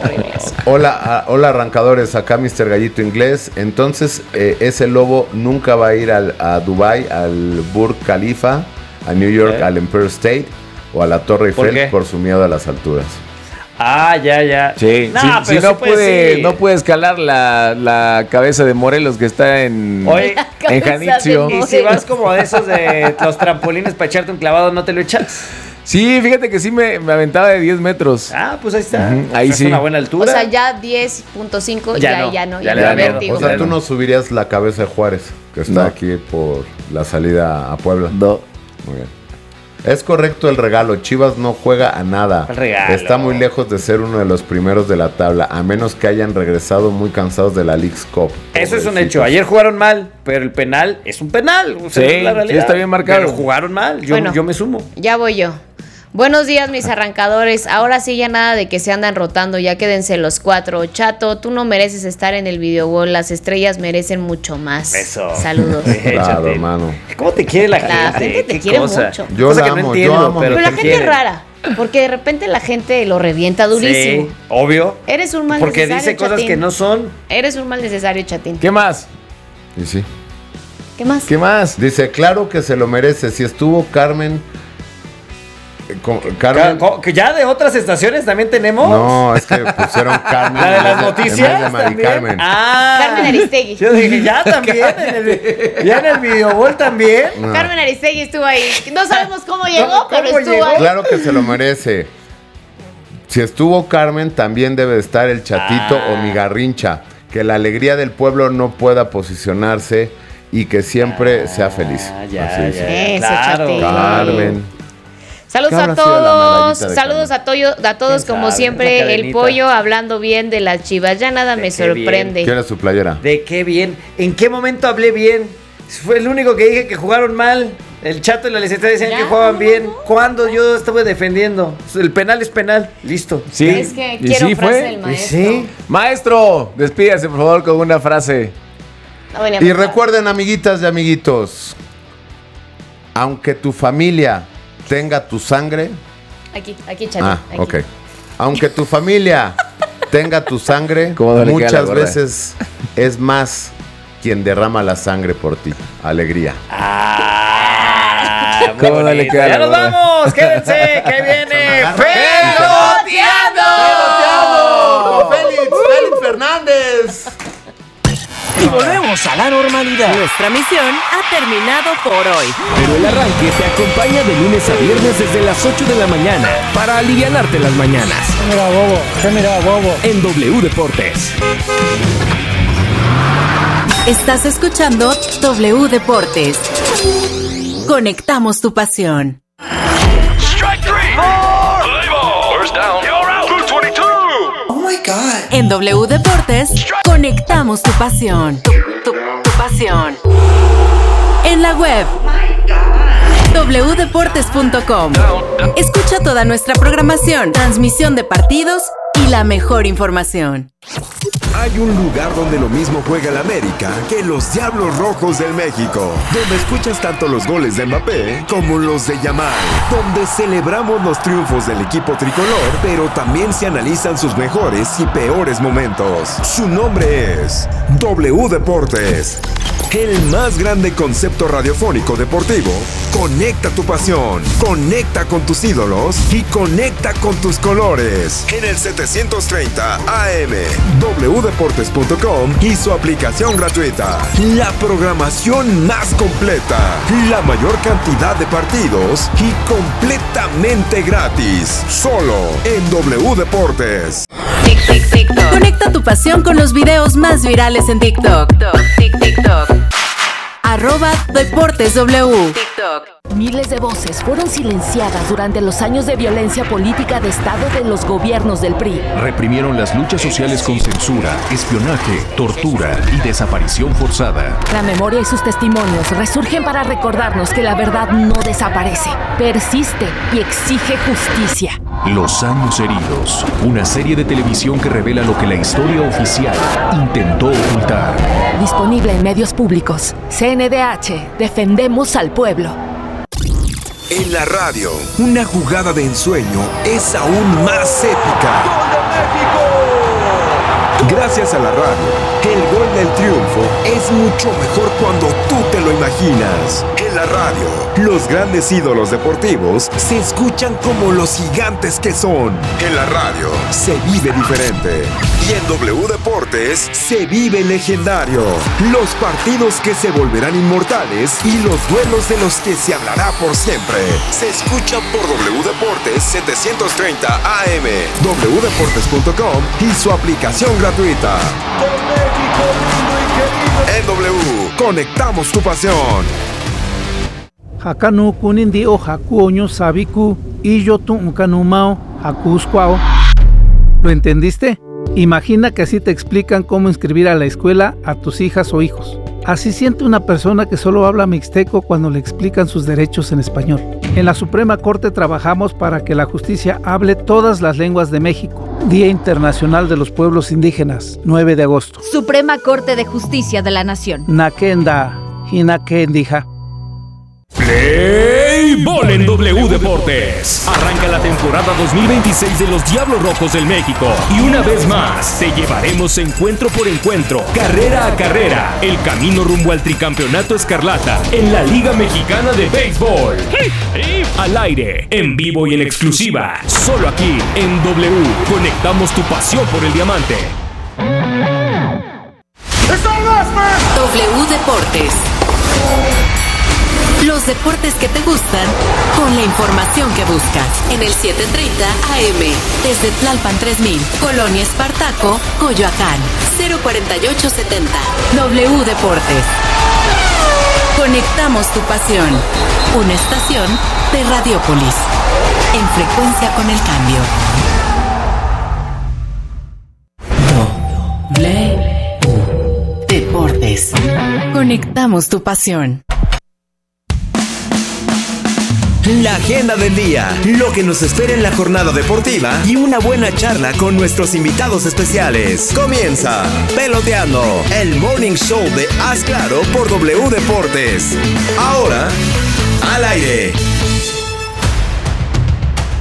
Hola, hola arrancadores, acá Mr. Gallito Inglés. Entonces, ese lobo nunca va a ir a Dubai, al Burj Khalifa, a New York, al Empire State o a la Torre ¿Por Eiffel qué? por su miedo a las alturas. Ya. Sí, Nah, si pero no sí puede, sí. no puede escalar la cabeza de Morelos que está en Oye, en Janitzio. Y si vas como de esos de los trampolines para echarte un clavado, ¿no te lo echas? Sí, fíjate que sí me aventaba de 10 metros. Ah, pues ahí está. Ahí Es sí. una buena altura. O sea, ya 10.5, ya no, Ya me le da da miedo. vértigo. O sea, tú no subirías la cabeza de Juárez, que está No. aquí por la salida a Puebla. No. Muy bien. Es correcto el regalo. Chivas no juega a nada. El regalo. Está muy lejos de ser uno de los primeros de la tabla, a menos que hayan regresado muy cansados de la Leagues Cup. Eso es un Pobrecitos. hecho. Ayer jugaron mal, pero el penal es un penal. O sea, Sí, es la realidad. sí está bien marcado. Pero jugaron mal. Bueno. Yo me sumo. Ya voy yo. Buenos días, mis arrancadores. Ahora sí ya nada de que se andan rotando, ya quédense los 4. Chato, tú no mereces estar en el videogol, las estrellas merecen mucho más. Eso. Saludos. Claro, hermano. ¿Cómo te quiere la La gente te ¿Qué quiere cosa? mucho. Yo Cosa la que amo, no entiendo, yo amo. Pero la te gente quiere. es rara, porque de repente la gente lo revienta durísimo. Sí, obvio. Eres un mal Porque necesario, dice cosas Chatín. que no son. Eres un mal necesario, Chatín. ¿Qué más? Y sí. ¿Qué más? ¿Qué más? Dice, claro que se lo merece. Si estuvo Carmen... Carmen... Que ya de otras estaciones también tenemos. No, es que pusieron Carmen. La de en las vez noticias. En vez de Mari también. Carmen. Ah. Carmen Aristegui. Yo dije, ya también. Ya en el videogol también. No. Carmen Aristegui estuvo ahí. No sabemos cómo llegó, ¿Cómo pero estuvo llegó? ahí. Claro que se lo merece. Si estuvo Carmen, también debe de estar el Chatito o mi Garrincha. Que la alegría del pueblo no pueda posicionarse y que siempre sea feliz. Ya, Así es. Eso, claro. Chatín. Carmen. Saludos ¿Qué a habrá sido la todos, medallita de saludos a todos ¿Quién como sabe? siempre, Una el cadenita. pollo hablando bien de las Chivas, ya nada me qué sorprende. ¿Quiere su playera? De qué bien. ¿En qué momento hablé bien? Fue el único que dije que jugaron mal. El Chato y la licenciada decían Ya, que jugaban no, bien. no. ¿Cuándo yo estuve defendiendo? El penal es penal. Listo. Sí. Es que ¿Y quiero sí frase fue? del Y maestro. sí. Maestro, despídase por favor con una frase. No venía a Y pensar. recuerden, amiguitas y amiguitos, aunque tu familia tenga tu sangre... Aquí, Chatín. Ah, aquí. ok. Aunque tu familia tenga tu sangre, ¿Cómo no le queda la muchas gorra? veces es más quien derrama la sangre por ti. Alegría. ¿Cómo no le queda ¡Ya la nos boda? vamos! ¡Quédense! ¡Que viene Peloteando! ¡Félix Fernández! Y volvemos a la normalidad. Nuestra misión ha terminado por hoy. Pero el arranque te acompaña de lunes a viernes desde las 8 de la mañana para alivianarte las mañanas. Mira, bobo. En W Deportes. Estás escuchando W Deportes. Conectamos tu pasión. Strike three. Play ball. First down. You're out. Blue 22. Oh my God. En W Deportes, conectamos tu pasión. Tu pasión. En la web. wdeportes.com. Escucha toda nuestra programación, transmisión de partidos y la mejor información. Hay un lugar donde lo mismo juega el América que los Diablos Rojos del México, donde escuchas tanto los goles de Mbappé como los de Yamal, donde celebramos los triunfos del equipo tricolor, pero también se analizan sus mejores y peores momentos. Su nombre es W Deportes. El más grande concepto radiofónico deportivo. Conecta tu pasión, conecta con tus ídolos y conecta con tus colores. En el 730 AM, wdeportes.com y su aplicación gratuita. La programación más completa, la mayor cantidad de partidos y completamente gratis. Solo en W Deportes. TikTok. Conecta tu pasión con los videos más virales en TikTok. TikTok. @DeportesW. TikTok. Miles de voces fueron silenciadas durante los años de violencia política de Estado de los gobiernos del PRI. Reprimieron las luchas sociales con censura, espionaje, tortura y desaparición forzada. La memoria y sus testimonios resurgen para recordarnos que la verdad no desaparece, persiste y exige justicia. Los años heridos, una serie de televisión que revela lo que la historia oficial intentó ocultar. Disponible en medios públicos. CNDH, defendemos al pueblo. En la radio, una jugada de ensueño es aún más épica. ¡Gol de México! Gracias a la radio, el gol del triunfo es mucho mejor cuando tú te lo imaginas. En la radio, los grandes ídolos deportivos se escuchan como los gigantes que son. En la radio, se vive diferente. Y en W Deportes, se vive legendario. Los partidos que se volverán inmortales y los duelos de los que se hablará por siempre. Se escuchan por W Deportes 730 AM, wdeportes.com y su aplicación gratuita. Con México lindo y querido. En W, conectamos tu pasión. Hakanu kunindi o hakuoño sabiku y yo tu kanumao hakusquao. ¿Lo entendiste? Imagina que así te explican cómo inscribir a la escuela a tus hijas o hijos. Así siente una persona que solo habla mixteco cuando le explican sus derechos en español. En la Suprema Corte trabajamos para que la justicia hable todas las lenguas de México. Día Internacional de los Pueblos Indígenas, 9 de agosto. Suprema Corte de Justicia de la Nación. Nakenda, Hinakendija. Play Ball en W Deportes. Arranca la temporada 2026 de los Diablos Rojos del México. Y una vez más, te llevaremos encuentro por encuentro, carrera a carrera, el camino rumbo al tricampeonato escarlata en la Liga Mexicana de Béisbol. Al aire, en vivo y en exclusiva, solo aquí en W. Conectamos tu pasión por el diamante. W Deportes. Los deportes que te gustan, con la información que buscas. En el 730 AM, desde Tlalpan 3000, Colonia Espartaco, Coyoacán, 04870. W Deportes. Conectamos tu pasión. Una estación de Radiopolis. En frecuencia con el cambio. W Deportes. Conectamos tu pasión. La agenda del día, lo que nos espera en la jornada deportiva y una buena charla con nuestros invitados especiales. Comienza Peloteando, el morning show de Haz Claro por W Deportes. Ahora, al aire.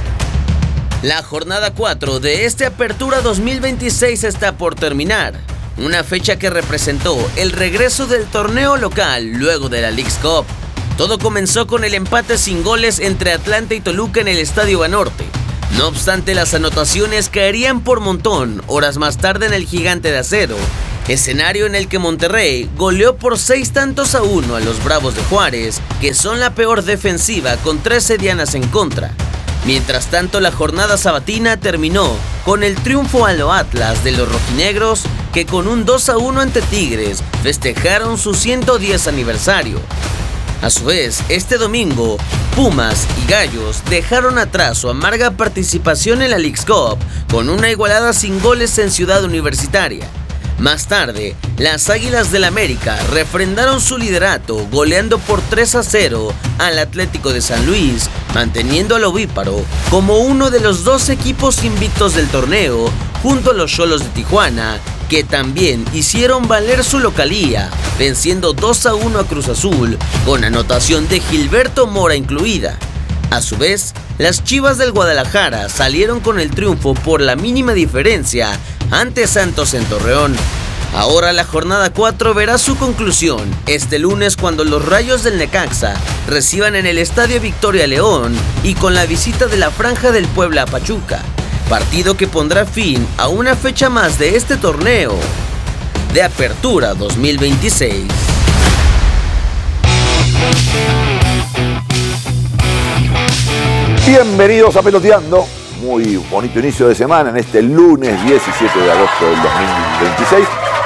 La jornada 4 de este Apertura 2026 está por terminar. una fecha que representó el regreso del torneo local luego de la Leagues Cup. Todo comenzó con el empate sin goles entre Atlanta y Toluca en el Estadio Banorte. No obstante, las anotaciones caerían por montón horas más tarde en el Gigante de Acero, escenario en el que Monterrey goleó por 6-1 a los Bravos de Juárez, que son la peor defensiva con 13 dianas en contra. Mientras tanto, la jornada sabatina terminó con el triunfo a lo Atlas de los rojinegros, que con un 2-1 ante Tigres festejaron su 110 aniversario. A su vez, este domingo, Pumas y Gallos dejaron atrás su amarga participación en la Leagues Cup con una igualada sin goles en Ciudad Universitaria. Más tarde, las Águilas del América refrendaron su liderato goleando por 3-0 al Atlético de San Luis, manteniendo al Ovíparo como uno de los 2 equipos invictos del torneo, junto a los Xolos de Tijuana, que también hicieron valer su localía, venciendo 2-1 a Cruz Azul, con anotación de Gilberto Mora incluida. A su vez, las Chivas del Guadalajara salieron con el triunfo por la mínima diferencia ante Santos en Torreón. Ahora la jornada 4 verá su conclusión este lunes, cuando los Rayos del Necaxa reciban en el Estadio Victoria León y con la visita de la Franja del Puebla a Pachuca, partido que pondrá fin a una fecha más de este torneo de Apertura 2026. Bienvenidos a Peloteando. Muy bonito inicio de semana en este lunes 17 de agosto del 2026.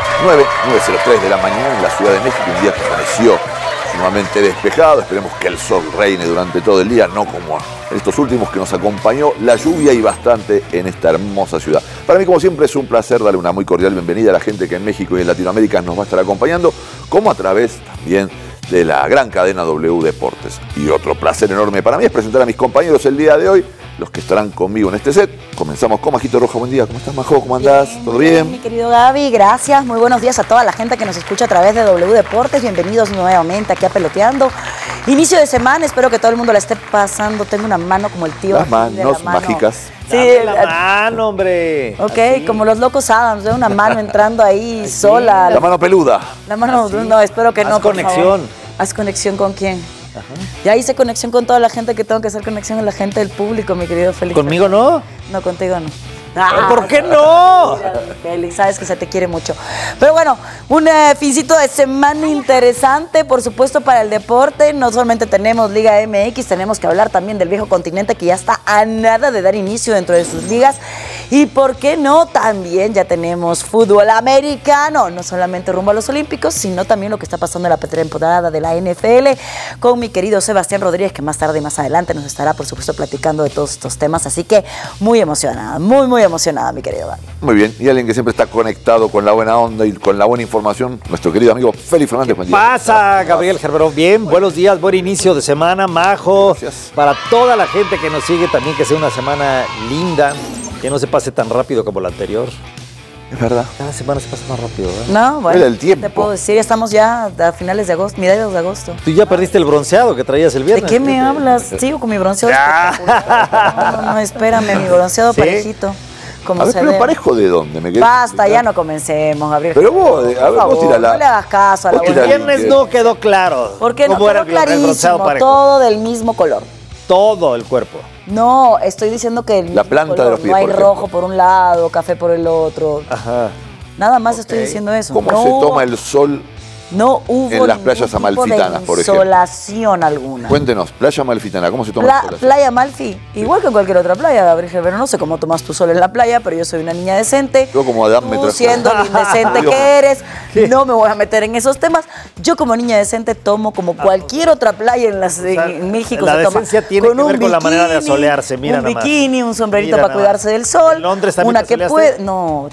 9:03 de la mañana en la Ciudad de México, un día que amaneció sumamente despejado. Esperemos que el sol reine durante todo el día, no como estos últimos que nos acompañó la lluvia y bastante en esta hermosa ciudad. Para mí, como siempre, es un placer darle una muy cordial bienvenida a la gente que en México y en Latinoamérica nos va a estar acompañando, como a través también de la gran cadena W Deportes. Y otro placer enorme para mí es presentar a mis compañeros el día de hoy, los que estarán conmigo en este set. Comenzamos con Majito Rojo. Buen día, ¿cómo estás, Majo? ¿Cómo andás? ¿Todo bien? Mi querido Gaby, gracias. Muy buenos días a toda la gente que nos escucha a través de W Deportes. Bienvenidos nuevamente aquí a Peloteando. Inicio de semana, espero que todo el mundo la esté pasando. Tengo una mano como el tío. Las manos mágicas. Sí, la mano, hombre. Ok, así, como los locos Adams, una mano entrando ahí así, sola. La mano peluda. La mano, así. No, espero que no. Haz conexión. ¿Haz conexión con quién? Ajá. Ya hice conexión con toda la gente que tengo que hacer conexión con la gente del público, mi querido Félix. ¿Conmigo no? No, contigo no. ¿Por qué no? Félix, sabes que se te quiere mucho. Pero bueno, un fincito de semana interesante, por supuesto, para el deporte. No solamente tenemos Liga MX, tenemos que hablar también del viejo continente, que ya está a nada de dar inicio dentro de sus ligas. Y por qué no, también ya tenemos fútbol americano, no solamente rumbo a los Olímpicos, sino también lo que está pasando en la pretemporada de la NFL, con mi querido Sebastián Rodríguez, que más tarde y más adelante nos estará, por supuesto, platicando de todos estos temas. Así que muy emocionada, muy emocionada, mi querido Gaby. Muy bien, y alguien que siempre está conectado con la buena onda y con la buena información, nuestro querido amigo Félix Fernández. ¿Qué pasa, Gabriel Gerbero? Bien, buenos días, buen inicio de semana, Majo. Gracias. Para toda la gente que nos sigue también, que sea una semana linda, que no se pase tan rápido como la anterior. Es verdad. Cada semana se pasa más rápido, ¿eh? No, bueno, el tiempo. Te puedo decir, estamos ya a finales de agosto, mediados de agosto. Tú ya perdiste el bronceado que traías el viernes. ¿De qué me hablas? Sigo con mi bronceado espectacular. No, espérame, mi bronceado parejito. Como a ver, pero parejo ¿de dónde? Me quedé. Basta, ya no comencemos, Gabriel. Pero vos, a ver, vos tirala. No le hagas caso a la El viernes no quedó claro. ¿Por qué no? ¿Cómo era Quedó clarísimo, todo del mismo color. Todo el cuerpo. No, estoy diciendo que la planta color, de los pies, no hay rojo por un lado, café por el otro. Ajá. Nada más estoy diciendo eso. ¿Cómo se toma el sol? No hubo en las playas amalfitanas, por ejemplo. Insolación alguna. Cuéntenos, playa amalfitana, ¿cómo se toma el sol? Playa Amalfi, igual que en cualquier otra playa, Gabriel Gerbero. No sé cómo tomas tu sol en la playa, pero yo soy una niña decente. Yo como Adán me Tú siendo lo indecente que eres, no me voy a meter en esos temas. Yo como niña decente tomo como cualquier otra playa en México. La decencia tiene que ver con la manera de asolearse, mira un bikini, un sombrerito para cuidarse del sol. ¿En Londres también una que puede, no,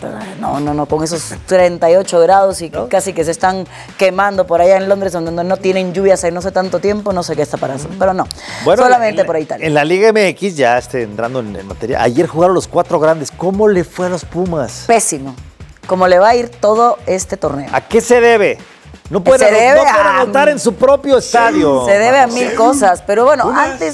con esos 38 grados y casi que se están quemando por allá en Londres, donde no tienen lluvias hace no sé tanto tiempo, no sé qué está pasando, pero no, bueno, solamente por Italia. En la Liga MX, ya entrando en materia, ayer jugaron los 4 grandes. ¿Cómo le fue a los Pumas? Pésimo, como le va a ir todo este torneo. ¿A qué se debe? No pueden anotar en su propio estadio. Se debe a mil cosas, pero bueno,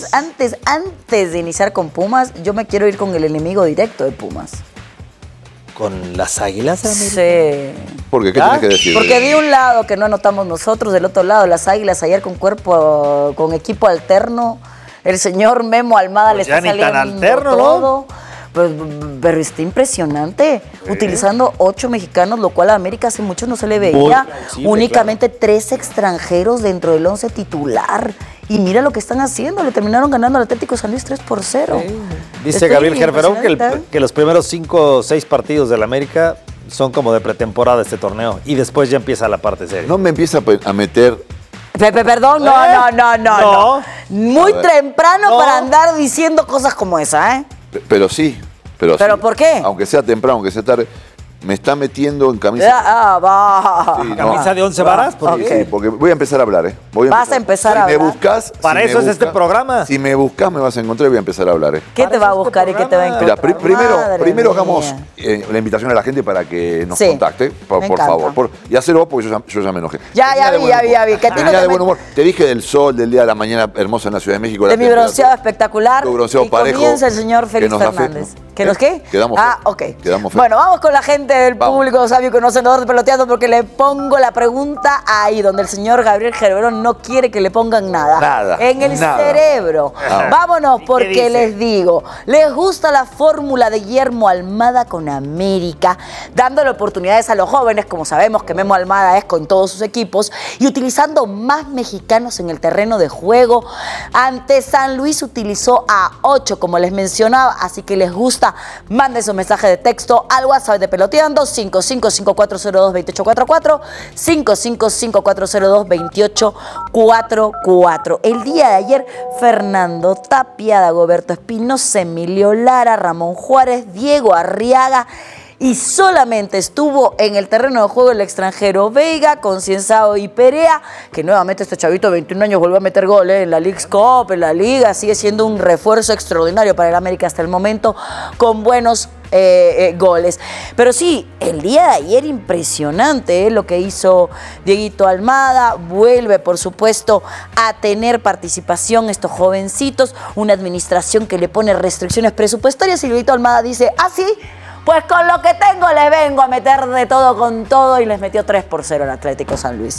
antes de iniciar con Pumas, yo me quiero ir con el enemigo directo de Pumas. con las Águilas? Sí. ¿Por qué? ¿Qué tienes que decir? Porque de un lado que no anotamos nosotros, del otro lado las Águilas ayer con equipo alterno. El señor Memo Almada Pues le está saliendo tan alterno, todo. Pues, pero está impresionante. Utilizando 8 mexicanos, lo cual a América hace mucho no se le veía. Únicamente 3 extranjeros dentro del 11 titular. Y mira lo que están haciendo. Le terminaron ganando al Atlético San Luis 3-0. Sí. Dice Gabriel Gerferón que los primeros 5 o 6 partidos del América son como de pretemporada este torneo. Y después ya empieza la parte seria. No me empieza a meter... Perdón, no. Muy temprano para andar diciendo cosas como esa, ¿eh? Pero sí. ¿Pero por qué? Aunque sea temprano, aunque sea tarde, me está metiendo en camisa. ¿Camisa de 11 varas? Sí, porque voy a empezar a hablar, ¿eh? Vas a empezar a hablar. Si me buscas... Para eso es este programa. Si me buscas, me vas a encontrar y voy a empezar a hablar, ¿eh? ¿Qué te va a buscar y qué te va a encontrar? Mira, primero hagamos la invitación a la gente para que nos contacte, por favor. Y hacerlo vos, porque yo ya me enojé. Ya vi. Que de buen humor. Te dije del sol, del día de la mañana hermosa en la Ciudad de México. De mi bronceado espectacular. Tu bronceado parejo. Comienza el señor Félix Fernández. ¿Que nos qué? Quedamos ok. Quedamos fe. Bueno, vamos con la gente del público sabio conocedor de Peloteando, porque le pongo la pregunta ahí, donde el señor Gabriel Gerberón no quiere que le pongan nada. En el cerebro. Vámonos, porque les digo, les gusta la fórmula de Guillermo Almada con América, dándole oportunidades a los jóvenes, como sabemos que Memo Almada es con todos sus equipos, y utilizando más mexicanos en el terreno de juego. Ante San Luis utilizó a 8, como les mencionaba, así que les gusta. Mande su mensaje de texto al WhatsApp de Peloteando 5554022844, 5554022844. El día de ayer, Fernando Tapia, Dagoberto Espinosa, Emilio Lara, Ramón Juárez, Diego Arriaga, y solamente estuvo en el terreno de juego el extranjero Veiga, Concienzado y Perea, que nuevamente este chavito de 21 años volvió a meter gol en la Leagues Cup, en la Liga, sigue siendo un refuerzo extraordinario para el América hasta el momento, con buenos goles. Pero sí, el día de ayer impresionante lo que hizo Dieguito Almada. Vuelve, por supuesto, a tener participación estos jovencitos, una administración que le pone restricciones presupuestarias, y Dieguito Almada dice, sí, pues con lo que tengo les vengo a meter de todo con todo, y les metió 3-0 al Atlético San Luis.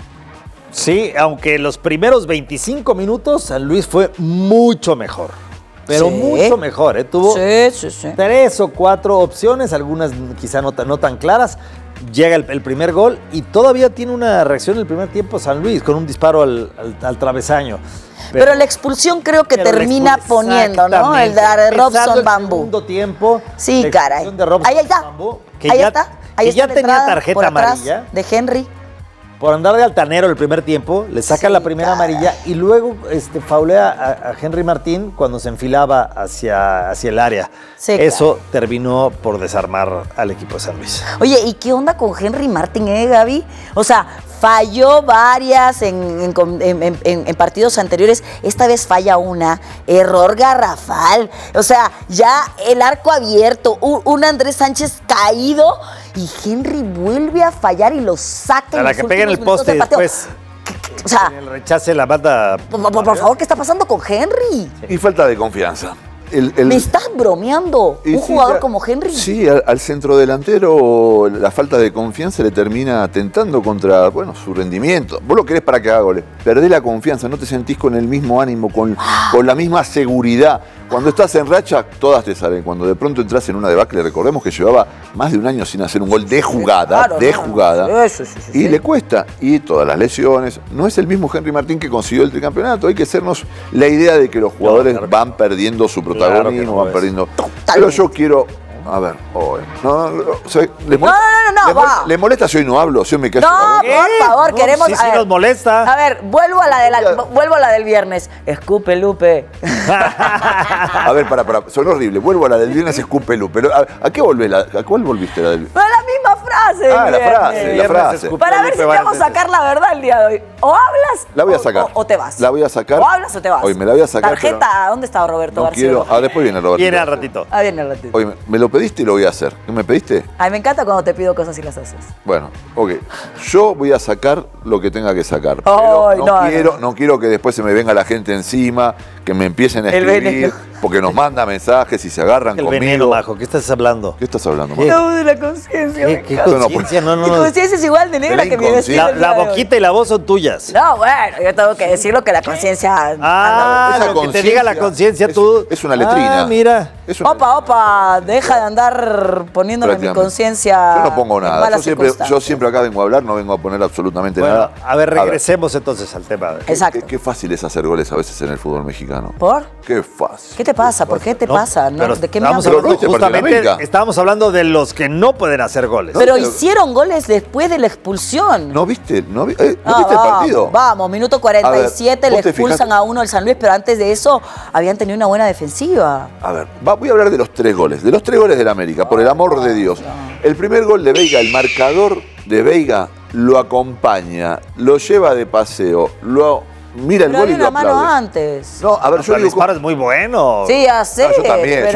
Sí, aunque los primeros 25 minutos San Luis fue mucho mejor. Pero mucho mejor, ¿eh? Tuvo 3 o 4 opciones, algunas quizá no tan claras. Llega el primer gol y todavía tiene una reacción en el primer tiempo San Luis con un disparo al travesaño. Pero la expulsión creo que termina poniendo, ¿no? El de Robson Bambú. Segundo tiempo. Sí, caray. Ahí está. Ahí ya tenía tarjeta amarilla de Henry. Por andar de altanero el primer tiempo, le saca la primera amarilla y luego faulea a Henry Martín cuando se enfilaba hacia el área. Eso terminó por desarmar al equipo de San Luis. Oye, ¿y qué onda con Henry Martín, Gaby? O sea, falló varias en partidos anteriores. Esta vez falla una. Error garrafal. O sea, ya el arco abierto. Un Andrés Sánchez caído. Y Henry vuelve a fallar y lo saca. A la que pega en el poste después. O sea, en el rechace la banda. Por favor, ¿qué está pasando con Henry? Y falta de confianza. ¿Me estás bromeando? ¿Un jugador como Henry? Sí, al centrodelantero la falta de confianza le termina atentando contra, su rendimiento. Vos lo querés para que haga goles. Perdés la confianza, no te sentís con el mismo ánimo, con la misma seguridad. Cuando estás en racha, todas te salen. Cuando de pronto entras en una debacle, recordemos que llevaba más de un año sin hacer un gol de jugada, y le cuesta. Y todas las lesiones. No es el mismo Henry Martín que consiguió el tricampeonato. Hay que hacernos la idea de que los jugadores van perdiendo su protagonismo, van perdiendo. Pero yo quiero... A ver, ¿le molesta si hoy no hablo? Si hoy me callo? No, por favor, queremos... Sí, nos molesta. A ver, vuelvo a la del viernes. Escupe, Lupe. A ver, son horrible. Vuelvo a la del viernes, escupe, Lupe. ¿A qué volvés? ¿A cuál volviste? La misma frase. La frase. Para ver si te vamos a sacar la verdad el día de hoy. O hablas la voy a sacar. O te vas. La voy a sacar. O hablas o te vas. Hoy me la voy a sacar. Tarjeta, ¿dónde está Roberto García? Después viene Roberto. Viene al ratito. Viene al ratito. Oye, me lo pediste y lo voy a hacer. ¿Qué me pediste? Ay, me encanta cuando te pido cosas y las haces. Bueno, ok. Yo voy a sacar lo que tenga que sacar. Ay, Pero no quiero que después se me venga la gente encima, que me empiecen a escribir, porque nos manda mensajes y se agarran conmigo. Veneno, Majo. ¿Qué estás hablando? ¿Qué estás hablando, Majo? No, de la conciencia. ¿Qué conciencia? No. Mi conciencia es igual de negra que mi vestido. La boquita y la voz son tuyas. No, bueno, yo tengo que decir lo que la conciencia... lo que te diga la conciencia tú. Es una letrina. Ah, mira. Opa, deja de andar poniéndome mi conciencia. Yo no pongo nada. Yo siempre acá vengo a hablar, no vengo a poner absolutamente nada. A ver, regresemos entonces al tema. Exacto. Qué fácil es hacer goles a veces en el fútbol mexicano. ¿Por? Qué fácil. ¿Qué te pasa? ¿Por qué te pasa? ¿De qué me hablas? Estábamos hablando de los que no pueden hacer goles. Pero hicieron goles después de la expulsión. ¿No viste? ¿No viste el partido? Vamos, minuto 47, le expulsan a uno del San Luis, pero antes de eso habían tenido una buena defensiva. A ver, voy a hablar de los 3 goles. De los 3 goles del América, por el amor de Dios. El primer gol de Veiga, el marcador de Veiga lo acompaña, lo lleva de paseo, mira el gol y lo aplaude. Una mano antes. No, a ver, yo el disparo es muy bueno. Sí, ya sé. Yo también.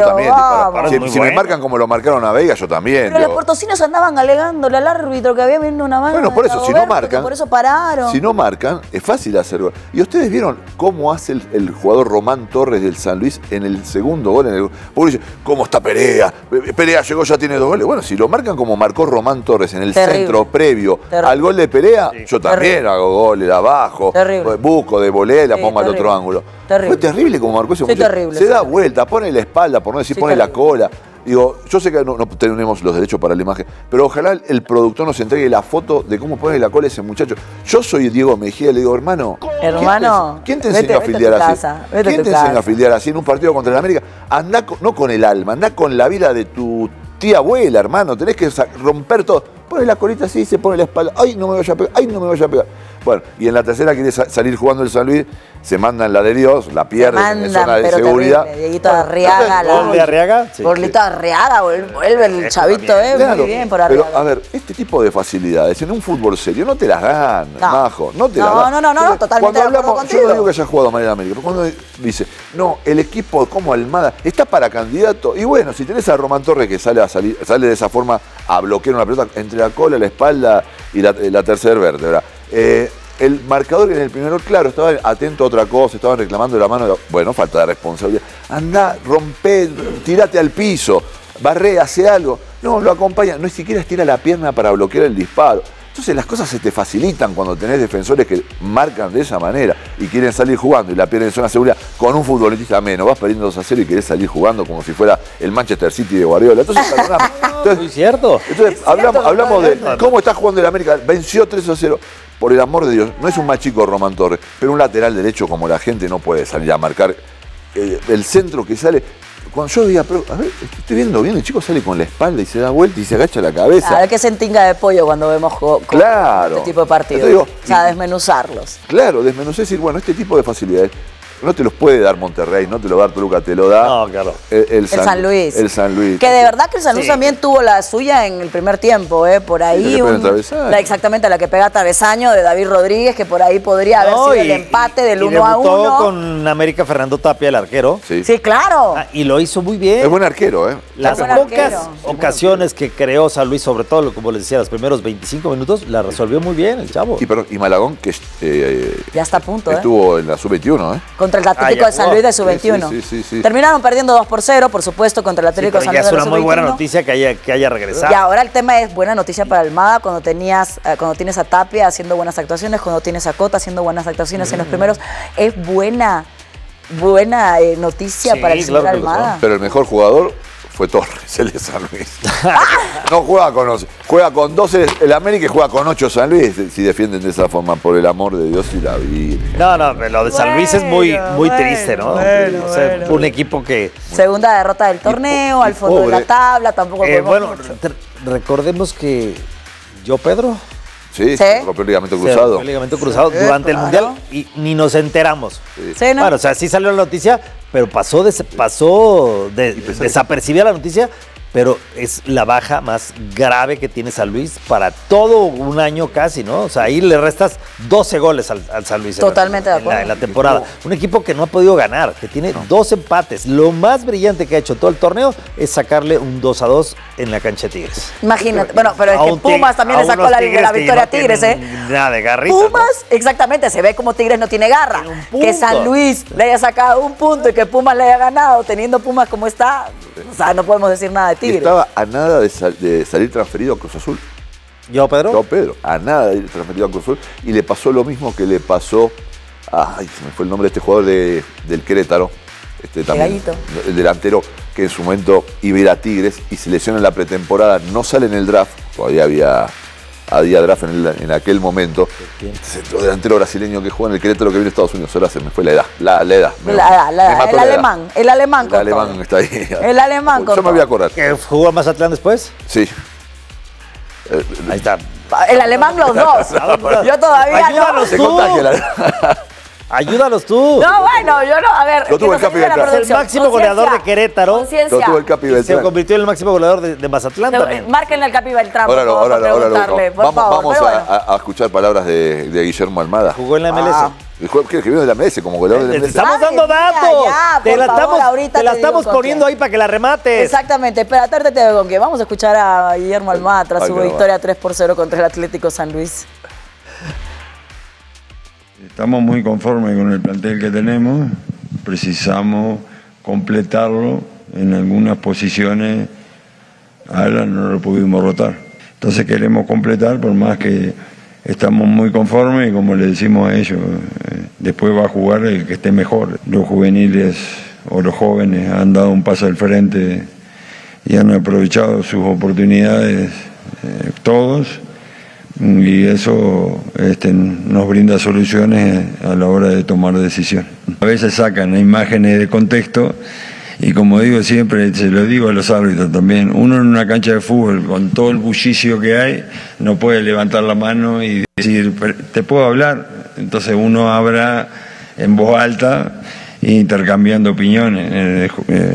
Si me marcan como lo marcaron a Veiga, yo también. Pero los potosinos andaban alegándole al árbitro que había viendo una mano. Bueno, por eso, si no marcan. Por eso pararon. Si no marcan, es fácil hacer gol. ¿Y ustedes vieron cómo hace el jugador Román Torres del San Luis en el segundo gol? Porque dice, ¿cómo está Perea? Perea llegó, ya tiene 2 goles. Bueno, si lo marcan como marcó Román Torres en el centro previo al gol de Perea, yo también hago goles abajo. De volea y la pongo al otro ángulo. Fue terrible como marcó ese muchacho. Se da vuelta, pone la espalda, por no decir pone la cola. Digo, yo sé que no tenemos los derechos para la imagen, pero ojalá el productor nos entregue la foto de cómo pone la cola ese muchacho. Yo soy Diego Mejía, le digo, hermano, ¿quién te enseña a afiliar así? ¿Quién te enseña a afiliar así en un partido contra el América? Andá no con el alma, andá con la vida de tu tía abuela, hermano. Tenés que romper todo. Pone la colita así, se pone la espalda. ¡Ay, no me vaya a pegar! ¡Ay, no me vaya a pegar! Bueno, y en la tercera quiere salir jugando el San Luis, se mandan la de Dios, la pierden en zona de seguridad. Dieguito Arriaga. ¿Gol de Arriaga? Gorlito Arriaga, vuelve el chavito, muy bien por Arriaga. Pero, a ver, este tipo de facilidades en un fútbol serio no te las dan, Majo. No te las dan. No, totalmente. Cuando hablamos, yo no digo que haya jugado mal en América, pero cuando dice, no, el equipo como Almada está para candidato, y bueno, si tenés a Román Torres que sale de esa forma a bloquear una pelota entre la cola, la espalda y la tercera vértebra. El marcador en el primer gol, claro, estaba atento a otra cosa, estaban reclamando la mano. Bueno, falta de responsabilidad. Andá, rompé, tirate al piso, barré, hace algo. No, lo acompaña, no siquiera estira la pierna para bloquear el disparo. Entonces las cosas se te facilitan cuando tenés defensores que marcan de esa manera y quieren salir jugando y la pierden en zona de seguridad con un futbolista menos. Vas perdiendo 2-0 y querés salir jugando como si fuera el Manchester City de Guardiola. Entonces, ¿es cierto? Entonces hablamos de cómo está jugando el América. Venció 3-0. Por el amor de Dios, no es un más chico Román Torres, pero un lateral derecho como la gente no puede salir a marcar. El centro que sale... Cuando yo diga, pero, a ver, estoy viendo bien, el chico sale con la espalda y se da vuelta y se agacha la cabeza. A ver qué sentinga de pollo cuando vemos este tipo de partidos. Desmenuzarlos. Claro, desmenuzar y decir, bueno, este tipo de facilidades no te los puede dar Monterrey, no te lo va a dar Toluca, te lo da el San Luis. El San Luis. Que de verdad que el San Luis también tuvo la suya en el primer tiempo, por ahí. Exactamente, la que pega travesaño de David Rodríguez, que por ahí podría haber sido el empate del 1-1. Con América Fernando Tapia, el arquero. Sí, claro. Y lo hizo muy bien. Es buen arquero, Las pocas ocasiones que creó San Luis, sobre todo, como les decía, los primeros 25 minutos, la resolvió muy bien el chavo. Y Malagón, que ya está a punto, estuvo en la sub-21, contra el Atlético de San Luis de Sub-21. Sí. Terminaron perdiendo 2-0, por supuesto, contra el Atlético de San Luis de Sub-21. Es una muy buena noticia que haya regresado. Y ahora el tema es buena noticia para Almada cuando tienes a Tapia haciendo buenas actuaciones, cuando tienes a Cota haciendo buenas actuaciones en los primeros. Es buena noticia para el señor Almada. Pero el mejor jugador fue Torres, el de San Luis. No juega con 11, juega con 12 el América y juega con 8 San Luis, si defienden de esa forma, por el amor de Dios y la vida. No, lo de San Luis es muy triste, ¿no? Un equipo que... Segunda derrota del torneo, al fondo de la tabla, tampoco podemos recordemos que Pedro... Sí, rompió el ligamento cruzado. Rompió el ligamento cruzado durante el Mundial y ni nos enteramos. Sí, ¿no? Bueno, o sea, sí salió la noticia, pero pasó desapercibida la noticia pero es la baja más grave que tiene San Luis para todo un año casi, ¿no? O sea, ahí le restas 12 goles al San Luis. Totalmente de acuerdo. En la temporada. Un equipo que no ha podido ganar, que tiene 2 empates. Lo más brillante que ha hecho todo el torneo es sacarle un 2-2 en la cancha de Tigres. Imagínate. Bueno, pero es que Pumas también le sacó la victoria a Tigres, ¿eh? Nada de garrita. Pumas, ¿no? Exactamente, se ve como Tigres no tiene garra. Que San Luis le haya sacado un punto y que Pumas le haya ganado, teniendo Pumas como está, o sea, no podemos decir nada de Tigres. Estaba a nada de salir transferido a Cruz Azul. ¿Yo, Pedro? Yo, Pedro. A nada de ir transferido a Cruz Azul. Y le pasó lo mismo que le pasó. Ay, se me fue el nombre de este jugador del Querétaro. También, el delantero que en su momento iba a ir a Tigres y se lesiona en la pretemporada. No sale en el draft. Todavía había draft en aquel momento. Este centro delantero brasileño que juega en el Querétaro que viene a Estados Unidos. Ahora se me fue la edad. El alemán está ahí. El alemán Yo me voy a acordar. ¿Que jugó a Mazatlán después? Sí. Ahí está. El alemán los dos. Yo todavía Ayúdanos no. Ayúdanos tú. No, bueno, yo no. A ver, lo tuvo el Capi Beltrán. Es el máximo goleador de Querétaro. Lo tuvo el Capi Beltrán. Se convirtió en el máximo goleador de Mazatlán también. Márquenle al Capi Beltrán. Vamos a escuchar palabras de Guillermo Almada. Jugó en la MLS. Que vino de la MLS como goleador de la MLS. Te estamos dando datos. Te la estamos poniendo ahí para que la remates. Exactamente. Espera, te digo con qué. Vamos a escuchar a Guillermo Almada tras su victoria 3-0 contra el Atlético San Luis. Estamos muy conformes con el plantel que tenemos, precisamos completarlo en algunas posiciones, ahora no lo pudimos rotar. Entonces queremos completar, por más que estamos muy conformes y como le decimos a ellos, después va a jugar el que esté mejor. Los juveniles o los jóvenes han dado un paso al frente y han aprovechado sus oportunidades todos. Y eso nos brinda soluciones a la hora de tomar decisiones. A veces sacan imágenes de contexto y como digo siempre, se lo digo a los árbitros también, uno en una cancha de fútbol con todo el bullicio que hay, no puede levantar la mano y decir, ¿te puedo hablar? Entonces uno habla en voz alta intercambiando opiniones.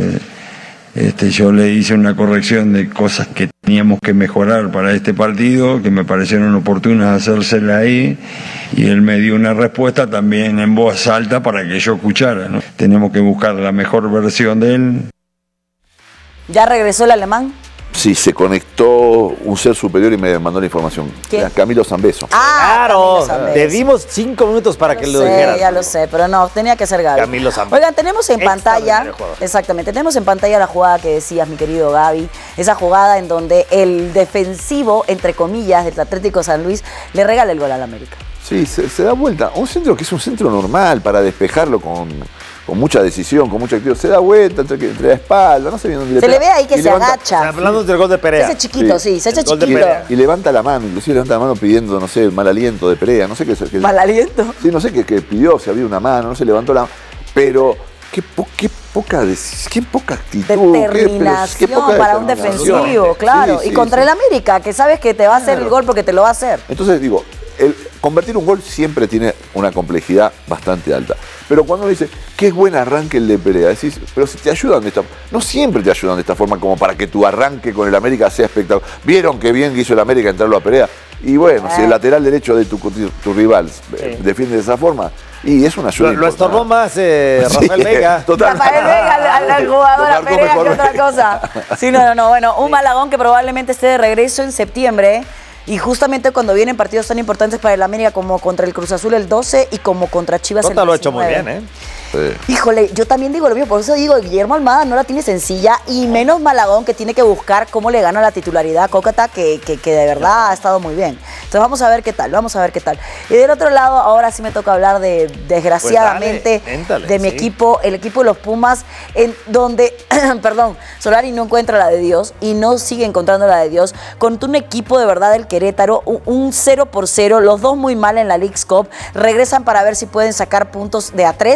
Yo le hice una corrección de cosas que teníamos que mejorar para este partido, que me parecieron oportunas hacérsela ahí, y él me dio una respuesta también en voz alta para que yo escuchara, ¿no? Tenemos que buscar la mejor versión de él. ¿Ya regresó el alemán? Sí, se conectó un ser superior y me mandó la información. ¿Quién? Camilo Zambeso. Claro, te dimos 5 minutos para que lo dijeras. Ya lo sé, pero no, tenía que ser Gaby. Camilo Zambeso. Oigan, tenemos en pantalla, exactamente, tenemos en pantalla la jugada que decías, mi querido Gaby, esa jugada en donde el defensivo, entre comillas, del Atlético San Luis, le regala el gol al América. Sí, se da vuelta. Un centro que es un centro normal para despejarlo con mucha decisión, con mucha actividad. Se da vuelta entre la espalda, no sé bien dónde le pega. Se le ve ahí que se agacha. Hablando del gol de Perea. Ese chiquito, sí, ese chiquito. Y levanta la mano, inclusive levanta la mano pidiendo, no sé, el mal aliento de Perea, no sé qué. ¿Mal aliento? Sí, no sé qué pidió, si había una mano, no se levantó la mano. Pero qué poca actitud. Determinación para un defensivo, claro. Sí, y contra el América, que sabes que te va a hacer el gol porque te lo va a hacer. Entonces digo, convertir un gol siempre tiene una complejidad bastante alta. Pero cuando uno dice, qué buen arranque el de Perea, decís, pero si te ayudan de esta forma, no siempre te ayudan de esta forma como para que tu arranque con el América sea espectacular. ¿Vieron qué bien que hizo el América entrarlo a Perea? Y bueno, si el lateral derecho de tu rival defiende de esa forma, y es una ayuda. Lo estorbó más Rafael Vega. Rafael Vega al jugador a Perea que otra cosa. Sí, no. Bueno, un Malagón que probablemente esté de regreso en septiembre. Y justamente cuando vienen partidos tan importantes para el América como contra el Cruz Azul el 12 y como contra Chivas el 19. Lo ha hecho muy bien, ¿eh? Sí. Híjole, yo también digo lo mismo, por eso digo, Guillermo Almada no la tiene sencilla y menos Malagón que tiene que buscar cómo le gana la titularidad a Cócata que de verdad ha estado muy bien. Entonces vamos a ver qué tal. Y del otro lado, ahora sí me toca hablar de, desgraciadamente, de mi equipo, el equipo de los Pumas, en donde, Solari no encuentra la de Dios y no sigue encontrando la de Dios, con un equipo de verdad del Querétaro, un 0-0, los dos muy mal en la Leagues Cup, regresan para ver si pueden sacar puntos de a 3 y sacan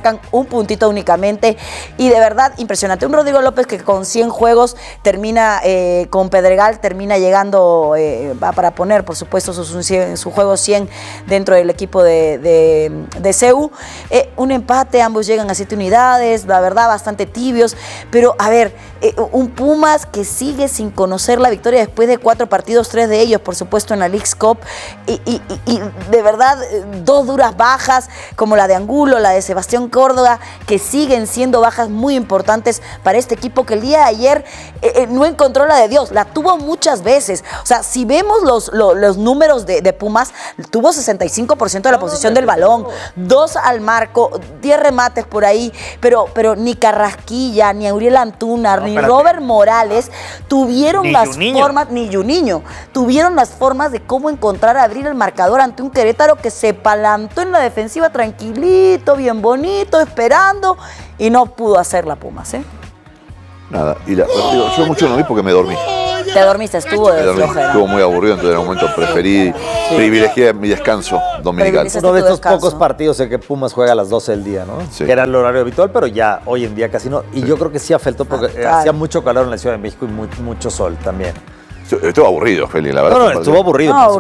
sacan un puntito únicamente y de verdad impresionante. Un Rodrigo López que con 100 juegos termina con Pedregal, termina llegando para poner, por supuesto, su juego 100 dentro del equipo de CU. Un empate, ambos llegan a 7 unidades, la verdad bastante tibios, pero a ver, un Pumas que sigue sin conocer la victoria después de 4 partidos, 3 de ellos, por supuesto, en la Leagues Cup, y de verdad 2 duras bajas, como la de Angulo, la de Sebastián Córdoba, que siguen siendo bajas muy importantes para este equipo que el día de ayer no encontró la de Dios, la tuvo muchas veces. O sea, si vemos los números de Pumas, tuvo 65% de la posición del balón, 2 al marco, 10 remates por ahí, pero ni Carrasquilla, ni Auriel Antúnar, ni Robert Morales tuvieron las formas, ni Juninho, tuvieron las formas de cómo encontrar abrir el marcador ante un Querétaro que se palantó en la defensiva tranquilito, bien bonito, esperando, y no pudo hacer la Pumas, Nada, yo mucho no vi porque me dormí. Te dormiste, estuvo de flojera. Estuvo muy aburrido, entonces en un momento privilegié mi descanso dominical. Uno de estos pocos partidos en que Pumas juega a las 12 del día, ¿no? Sí. Que era el horario habitual, pero ya hoy en día casi no. Y yo creo que sí afectó porque hacía mucho calor en la Ciudad de México y mucho sol también. Estuvo aburrido, Feli, la verdad. No, estuvo aburrido.